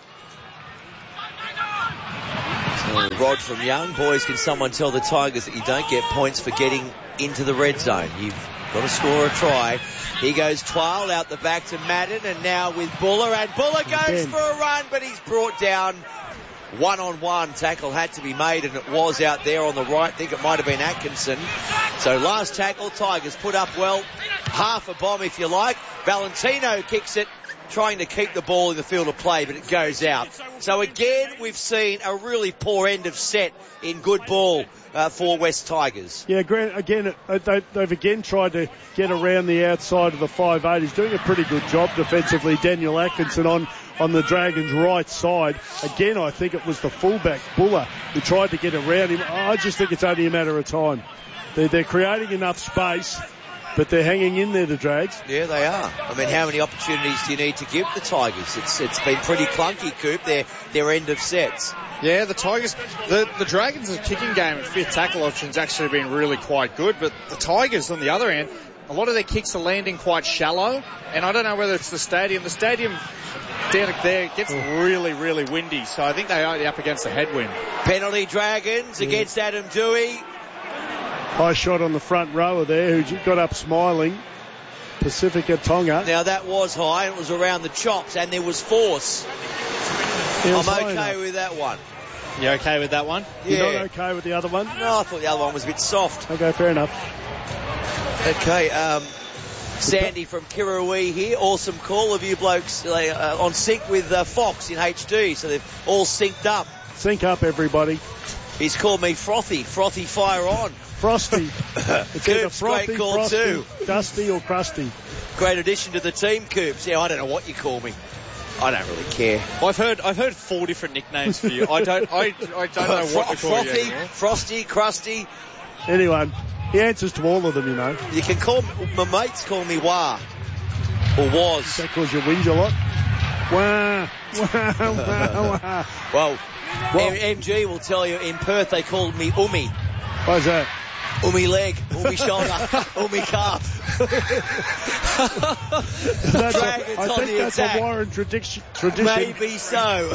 So Rod from Young. Boys, can someone tell the Tigers that you don't get points for getting into the red zone? You've got to score a try. He goes Twile out the back to Madden, and now with Buller, and Buller goes
Again.
for a run, but he's brought down one-on-one. Tackle had to be made, and it was out there on the right. I think it might have been Atkinson. So last tackle, Tigers put up well. Half a bomb, if you like. Valentino kicks it, trying to keep the ball in the field of play, but it goes out. So again, we've seen a really poor end of set in good ball uh, for West Tigers.
Yeah, Grant, again, uh, they, they've again tried to get around the outside of the five eight. He's doing a pretty good job defensively. Daniel Atkinson on, on the Dragons' right side. Again, I think it was the fullback, Buller, who tried to get around him. I just think it's only a matter of time. They're, they're creating enough space, but they're hanging in there, the Drags.
Yeah, they are. I mean, how many opportunities do you need to give the Tigers? It's It's been pretty clunky, Coop, their, their end of sets.
Yeah, the Tigers, the, the Dragons' kicking game and fifth tackle options actually been really quite good, but the Tigers, on the other end, a lot of their kicks are landing quite shallow, and I don't know whether it's the stadium. The stadium down there gets really, really windy, so I think they are up against a headwind.
Penalty Dragons
Yeah.
against Adam Dewey.
High shot on the front rower there, who got up smiling. Pacifica Tonga.
Now that was high, and it was around the chops, and there was force.
Yeah,
I'm
it's high
okay
enough.
with that one.
You okay with that one?
Yeah.
You're not okay with the other one?
No, I thought the other one was a bit soft.
Okay, fair enough.
Okay, um, Sandy from Kirrawee here. Awesome call of you blokes uh, on sync with uh, Fox in H D, so they've all synced up.
Sync up, everybody.
He's called me Frothy. Frothy, fire on.
Frosty. It's either
Coops,
frothy,
great call
frosty,
too.
dusty, or crusty.
Great addition to the team, Coops. Yeah, I don't know what you call me. I don't really care.
I've heard I've heard four different nicknames for you. I don't I, I don't know what to call you
Frothy,
anymore.
Frosty, Crusty.
Anyway, he answers to all of them, you know.
You can call my mates call me Wah or was.
That cause you whinge a lot. Wah, wah, wah, wah.
Well,
Well-
M- MG will tell you in Perth they called me Umi.
Why's that?
Umi leg, Umi shoulder, Umi calf.
That's a,
Dragons
I
on
think
the
that's
attack.
a Warren tradition. tradition.
Maybe so.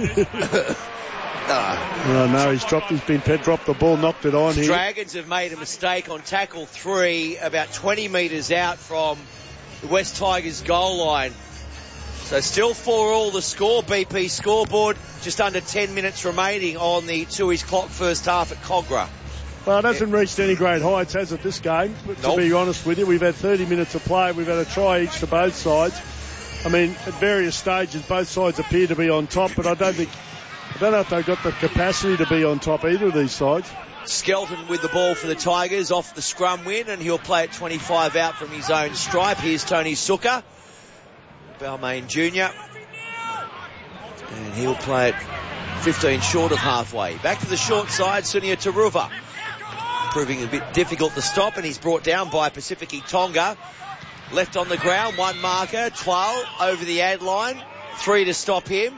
Ah.
Oh, no, he's dropped. He's been pet dropped the ball, knocked it on here.
Dragons have made a mistake on tackle three, about twenty metres out from the West Tigers goal line. So still four all the score, B P scoreboard. Just under ten minutes remaining on the Tui's clock first half at Cogra.
Well, it hasn't reached any great heights, has it, this game? But
Nope.
To be honest with you, we've had thirty minutes of play. We've had a try each to both sides. I mean, at various stages, both sides appear to be on top, but I don't think, I don't know if they've got the capacity to be on top, either of these sides.
Skelton with the ball for the Tigers off the scrum win, and he'll play at twenty-five out from his own stripe. Here's Tony Suka, Balmain Junior And he'll play at fifteen short of halfway. Back to the short side, Sunia Taruva. Proving a bit difficult to stop, and he's brought down by Pacifici Tonga. Left on the ground, one marker, twelve over the ad line, three to stop him.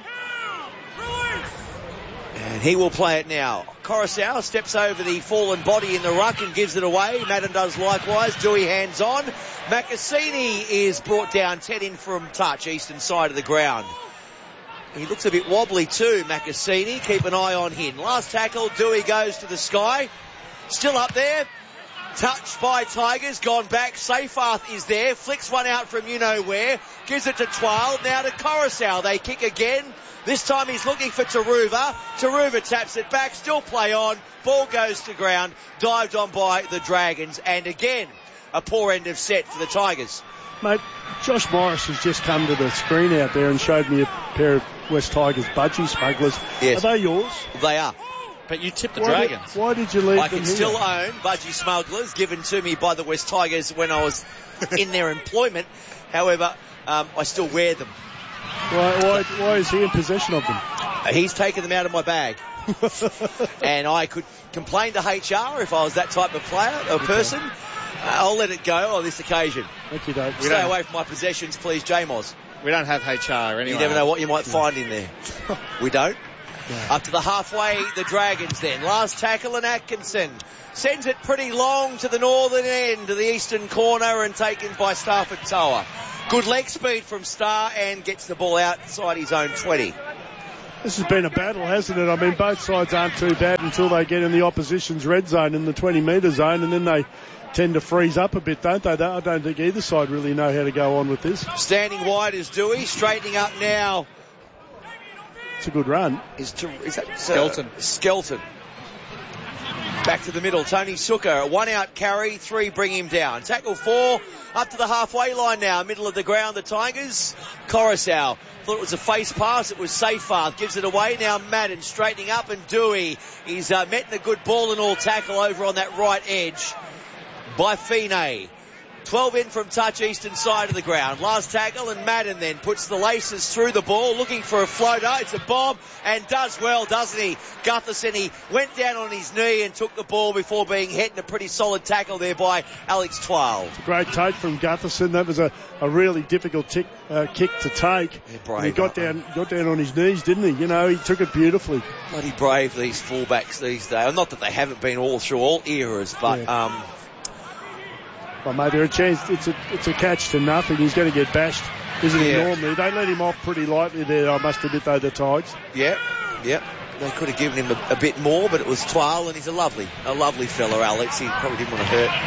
And he will play it now. Coruscant steps over the fallen body in the ruck and gives it away. Madden does likewise. Dewey hands on. Macassini is brought down, ten in from touch, eastern side of the ground. He looks a bit wobbly too, Macassini. Keep an eye on him. Last tackle, Dewey goes to the sky. Still up there. Touched by Tigers, gone back. Seyfarth is there, flicks one out from you-know-where, gives it to Twile, now to Coruscant. They kick again. This time he's looking for Taruva. Taruva taps it back, still play on. Ball goes to ground, dived on by the Dragons, and again, a poor end of set for the Tigers.
Mate, Josh Morris has just come to the screen out there and showed me a pair of West Tigers budgie smugglers.
Yes.
Are they yours?
They are.
But you tipped the
Why
Dragons.
Did, why did you leave
I
them
can
here?
still own budgie smugglers given to me by the West Tigers when I was in their employment. However, um, I still wear them.
Why, why, why is he in possession of them?
Uh, he's taken them out of my bag. And I could complain to H R if I was that type of player or person. Uh, I'll let it go on this occasion.
Thank you, Dave.
Stay away from my possessions, please, J-Moz.
We don't have H R anyway.
You never know what you might find in there. We don't? Yeah. Up to the halfway, the Dragons then. Last tackle, and Atkinson sends it pretty long to the northern end, to the eastern corner, and taken by Stafford Toa. Good leg speed from Star, and gets the ball outside his own twenty.
This has been a battle, hasn't it? I mean, both sides aren't too bad until they get in the opposition's red zone, in the twenty metre zone, and then they tend to freeze up a bit, don't they? I don't think either side really know how to go on with this.
Standing wide is Dewey, straightening up now.
It's a good run.
Is, to, is that uh,
Skelton?
Skelton. Back to the middle, Tony Suka, one out carry, three bring him down. Tackle four, up to the halfway line now, middle of the ground, the Tigers. Coruscant thought it was a face pass, it was Seyfarth, gives it away, now Madden straightening up, and Dewey, he's uh, met in a good ball and all tackle over on that right edge by Fine. twelve in from touch, eastern side of the ground. Last tackle, and Madden then puts the laces through the ball, looking for a floater. It's a bomb, and does well, doesn't he? Gutherson, he went down on his knee and took the ball before being hit, and a pretty solid tackle there by Alex Twelve.
Great take from Gutherson. That was a, a really difficult tick, uh, kick to take.
Yeah, brave,
he got down, got down on his knees, didn't he? You know, he took it beautifully.
Bloody brave, these fullbacks these days. Not that they haven't been all through all eras, but...
Yeah.
um
Well, mate, they're a chance. It's a it's a catch to nothing. He's going to get bashed, isn't he?
Yeah.
Normally, they let him off pretty lightly there. I must admit, though, the Tigers.
Yeah, yeah. They could have given him a, a bit more, but it was Twal, and he's a lovely, a lovely fella, Alex. He probably didn't want to hurt.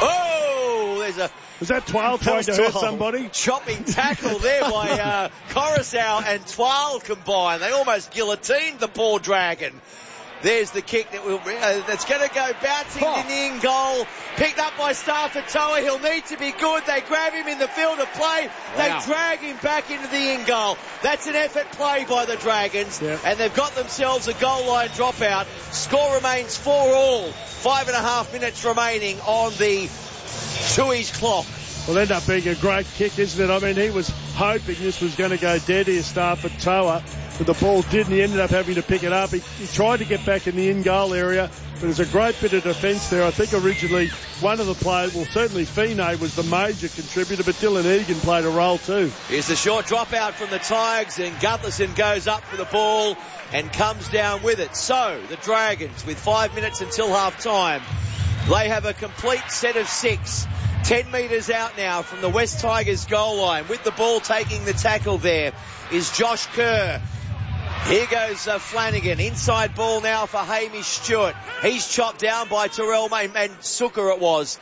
Oh, there's a.
Was that Twal trying to hurt somebody?
Chopping tackle there by uh, Coruscant and Twal combined. They almost guillotined the poor Dragon. There's the kick that will, uh, that's going to go bouncing oh. in the in goal. Picked up by Stafford Toa. He'll need to be good. They grab him in the field of play. Wow. They drag him back into the in goal. That's an effort play by the Dragons. Yep. And they've got themselves a goal line dropout. Score remains four all. Five and a half minutes remaining on the Tui's clock.
Will end up being a great kick, isn't it? I mean, he was hoping this was going to go dead here, Stafford Toa. But the ball didn't. He ended up having to pick it up. He, he tried to get back in the in-goal area, but there's a great bit of defence there. I think originally one of the players, well, certainly Fine was the major contributor, but Dylan Egan played a role too.
Here's the short dropout from the Tigers, and Gutherson goes up for the ball and comes down with it. So, the Dragons, with five minutes until half-time, they have a complete set of six. Ten metres out now from the West Tigers goal line. With the ball taking the tackle there is Josh Kerr. Here goes uh, Flanagan. Inside ball now for Hamish Stewart. He's chopped down by Terrell May, and Suka it was.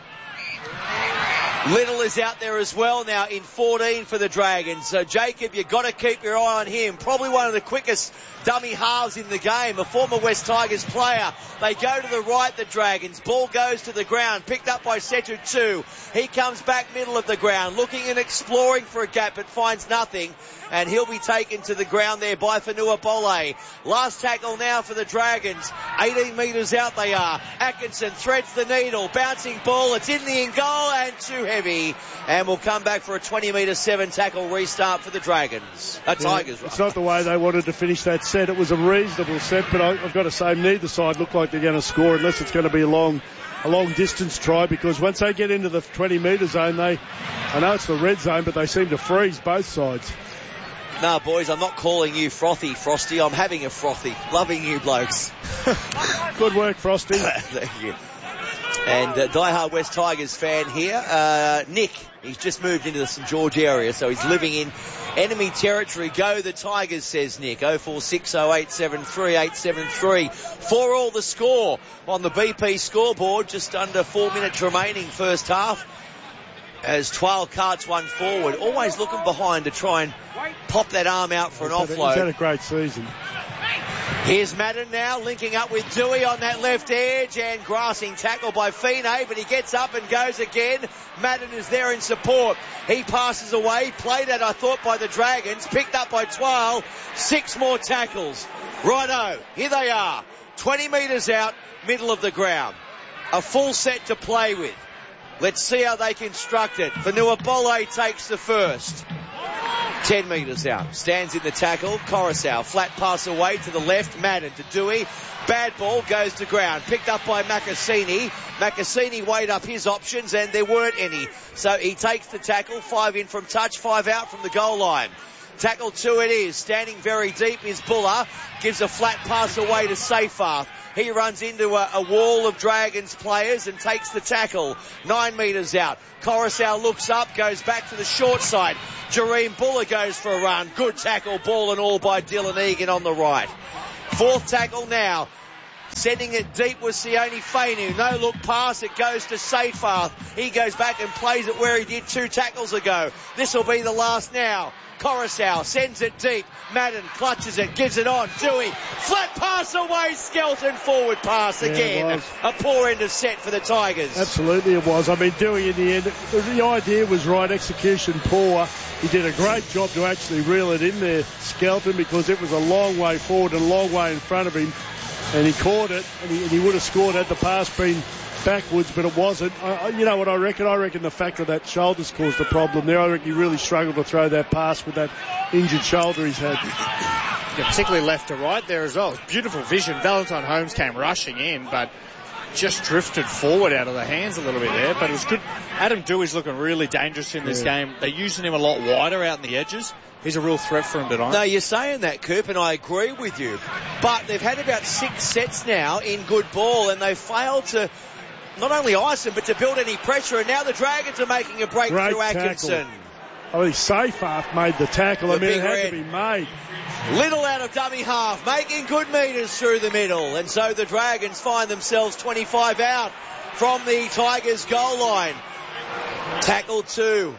Little is out there as well now in fourteen for the Dragons. So, Jacob, you've got to keep your eye on him. Probably one of the quickest dummy halves in the game. A former West Tigers player. They go to the right, the Dragons. Ball goes to the ground. Picked up by Setu two. He comes back middle of the ground, looking and exploring for a gap, but finds nothing. And he'll be taken to the ground there by Fanua Bole. Last tackle now for the Dragons. eighteen metres out they are. Atkinson threads the needle. Bouncing ball. It's in the in goal and too heavy. And we'll come back for a twenty metre seven tackle restart for the Dragons. Uh, Tigers,
yeah,
right?
It's not the way they wanted to finish that set. It was a reasonable set, but I, I've got to say neither side look like they're going to score unless it's going to be a long a long distance try, because once they get into the twenty metre zone, they, I know it's the red zone, but they seem to freeze both sides.
No, boys, I'm not calling you frothy, Frosty. I'm having a frothy. Loving you blokes.
Good work, Frosty.
Thank you. And uh, diehard West Tigers fan here, uh, Nick. He's just moved into the St George area, so he's living in enemy territory. Go the Tigers, says Nick. oh four six oh eight seven three eight seven three. For all the score on the B P scoreboard. Just under four minutes remaining first half. As Twal carts one forward, always looking behind to try and pop that arm out for an
he's
offload.
Had a, he's had a great season.
Here's Madden now, linking up with Dewey on that left edge, and grassing tackle by Fine, but he gets up and goes again. Madden is there in support. He passes away, played at, I thought, by the Dragons, picked up by Twile. Six more tackles. Righto, here they are. twenty metres out, middle of the ground. A full set to play with. Let's see how they construct it. Vanuabole takes the first. ten metres out. Stands in the tackle. Coruscant. Flat pass away to the left. Madden to Dewey. Bad ball goes to ground. Picked up by Macassini. Macassini weighed up his options and there weren't any. So he takes the tackle. Five in from touch. Five out from the goal line. Tackle two it is. Standing very deep is Buller. Gives a flat pass away to Seyfarth. He runs into a, a wall of Dragons players and takes the tackle. Nine metres out. Coruscant looks up, goes back to the short side. Jareem Buller goes for a run. Good tackle, ball and all by Dylan Egan on the right. Fourth tackle now. Sending it deep was Sione Fainu. No look pass. It goes to Seyfarth. He goes back and plays it where he did two tackles ago. This will be the last now. Coruscant sends it deep. Madden clutches it, gives it on. Dewey, flat pass away. Skelton forward pass again. Yeah, a poor end of set for the Tigers.
Absolutely it was. I mean, Dewey in the end, the idea was right, execution poor. He did a great job to actually reel it in there, Skelton, because it was a long way forward and a long way in front of him. And he caught it, and he, and he would have scored had the pass been backwards, but it wasn't. I, you know what I reckon? I reckon the fact of that shoulder's caused the problem there. I reckon he really struggled to throw that pass with that injured shoulder he's had.
Yeah, particularly left to right there as well. Beautiful vision. Valentine Holmes came rushing in, but just drifted forward out of the hands a little bit there. But it was good. Adam Dewey's looking really dangerous in this yeah. game. They're using him a lot wider out in the edges. He's a real threat for him tonight.
No, you're saying that, Coop, and I agree with you. But they've had about six sets now in good ball, and they've failed to not only ice him, but to build any pressure. And now the Dragons are making a break
Great
through Atkinson.
I mean, Seyfarth made the tackle.
The
I mean, it had
red.
to be made.
Little out of dummy half, making good metres through the middle. And so the Dragons find themselves twenty-five out from the Tigers' goal line. Tackle two.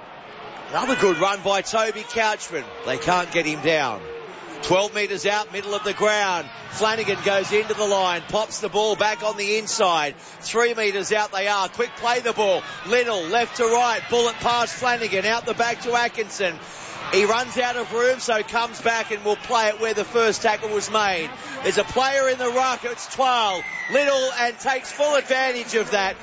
Another good run by Toby Couchman. They can't get him down. twelve metres out, middle of the ground. Flanagan goes into the line, pops the ball back on the inside. Three metres out they are. Quick play the ball. Little, left to right. Bullet past Flanagan. Out the back to Atkinson. He runs out of room, so comes back and will play it where the first tackle was made. There's a player in the ruck. It's Twile. Little, and takes full advantage of that.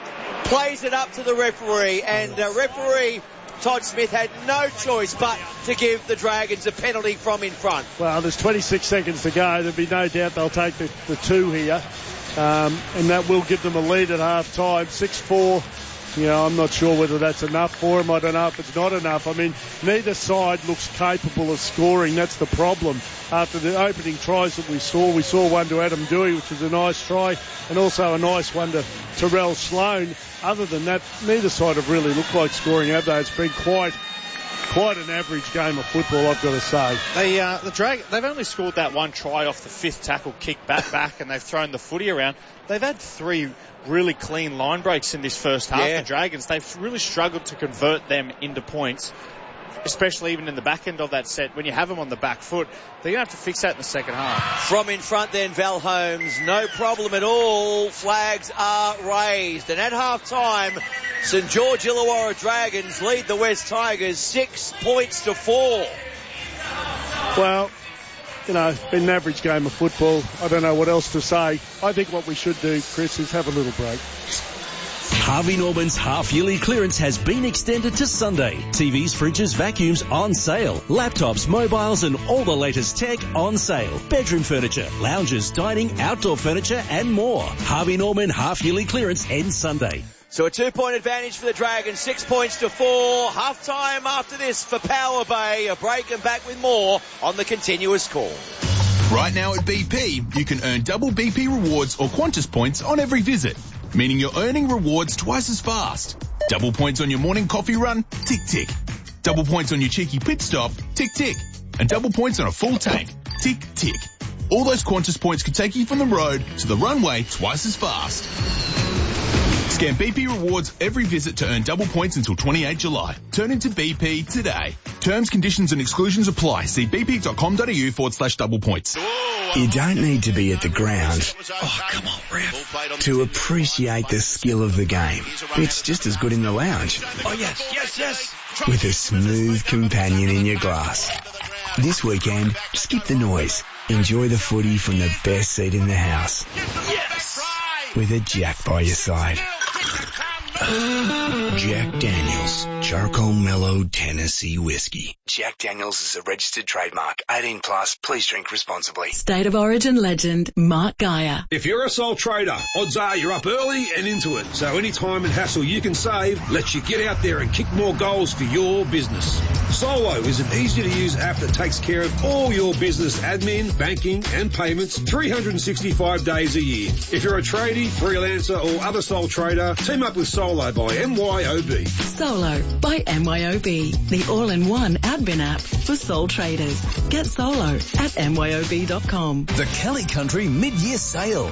Plays it up to the referee, and uh, referee Todd Smith had no choice but to give the Dragons a penalty from in front.
Well, there's twenty-six seconds to go. There'll be no doubt they'll take the, the two here. Um, and that will give them a lead at half time. six four. You know, I'm not sure whether that's enough for them. I don't know if it's not enough. I mean, neither side looks capable of scoring. That's the problem. After the opening tries that we saw, we saw one to Adam Dewey, which was a nice try, and also a nice one to Terrell Sloan. Other than that, neither side have really looked like scoring, have they? It's been quite quite an average game of football, I've got to say.
They, uh, the Drag- they've only scored that one try off the fifth tackle kick back back, and they've thrown the footy around. They've had three really clean line breaks in this first half.
Yeah.
The Dragons, they've really struggled to convert them into points, especially even in the back end of that set. When you have them on the back foot, they're going to have to fix that in the second half.
From in front then, Val Holmes, no problem at all. Flags are raised. And at half time, St George Illawarra Dragons lead the West Tigers six points to four.
Well, you know, it's been an average game of football. I don't know what else to say. I think what we should do, Chris, is have a little break.
Harvey Norman's half-yearly clearance has been extended to Sunday. T Vs, fridges, vacuums on sale. Laptops, mobiles and all the latest tech on sale. Bedroom furniture, lounges, dining, outdoor furniture and more. Harvey Norman half-yearly clearance ends Sunday.
So a two-point advantage for the Dragons, six points to four. Half-time after this for Power Bay. A break and back with more on the continuous call.
Right now at B P, you can earn double B P rewards or Qantas points on every visit, meaning you're earning rewards twice as fast. Double points on your morning coffee run, tick tick. Double points on your cheeky pit stop, tick tick. And double points on a full tank, tick tick. All those Qantas points could take you from the road to the runway twice as fast. Scan B P Rewards every visit to earn double points until twenty-eighth July. Turn into B P today. Terms, conditions and exclusions apply. See bp.com.au forward slash double points.
You don't need to be at the ground, oh come on ref, to appreciate the skill of the game. It's just as good in the lounge.
Oh yes, yes, yes.
With a smooth companion in your glass. This weekend, skip the noise. Enjoy the footy from the best seat in the house.
Yes.
With a Jack by your side. Jack Daniels, Charcoal Mellow Tennessee Whiskey. Jack Daniels is a registered trademark. eighteen plus, please drink responsibly.
State of Origin legend, Mark Geyer.
If you're a sole trader, odds are you're up early and into it. So any time and hassle you can save lets you get out there and kick more goals for your business. Solo is an easy-to-use app that takes care of all your business admin, banking and payments three hundred sixty-five days a year. If you're a tradie, freelancer or other sole trader, team up with Solo by M Y O B.
Solo by M Y O B, the all-in-one admin app for sole traders. Get Solo at M Y O B dot com.
The Kelly Country Mid-Year Sale.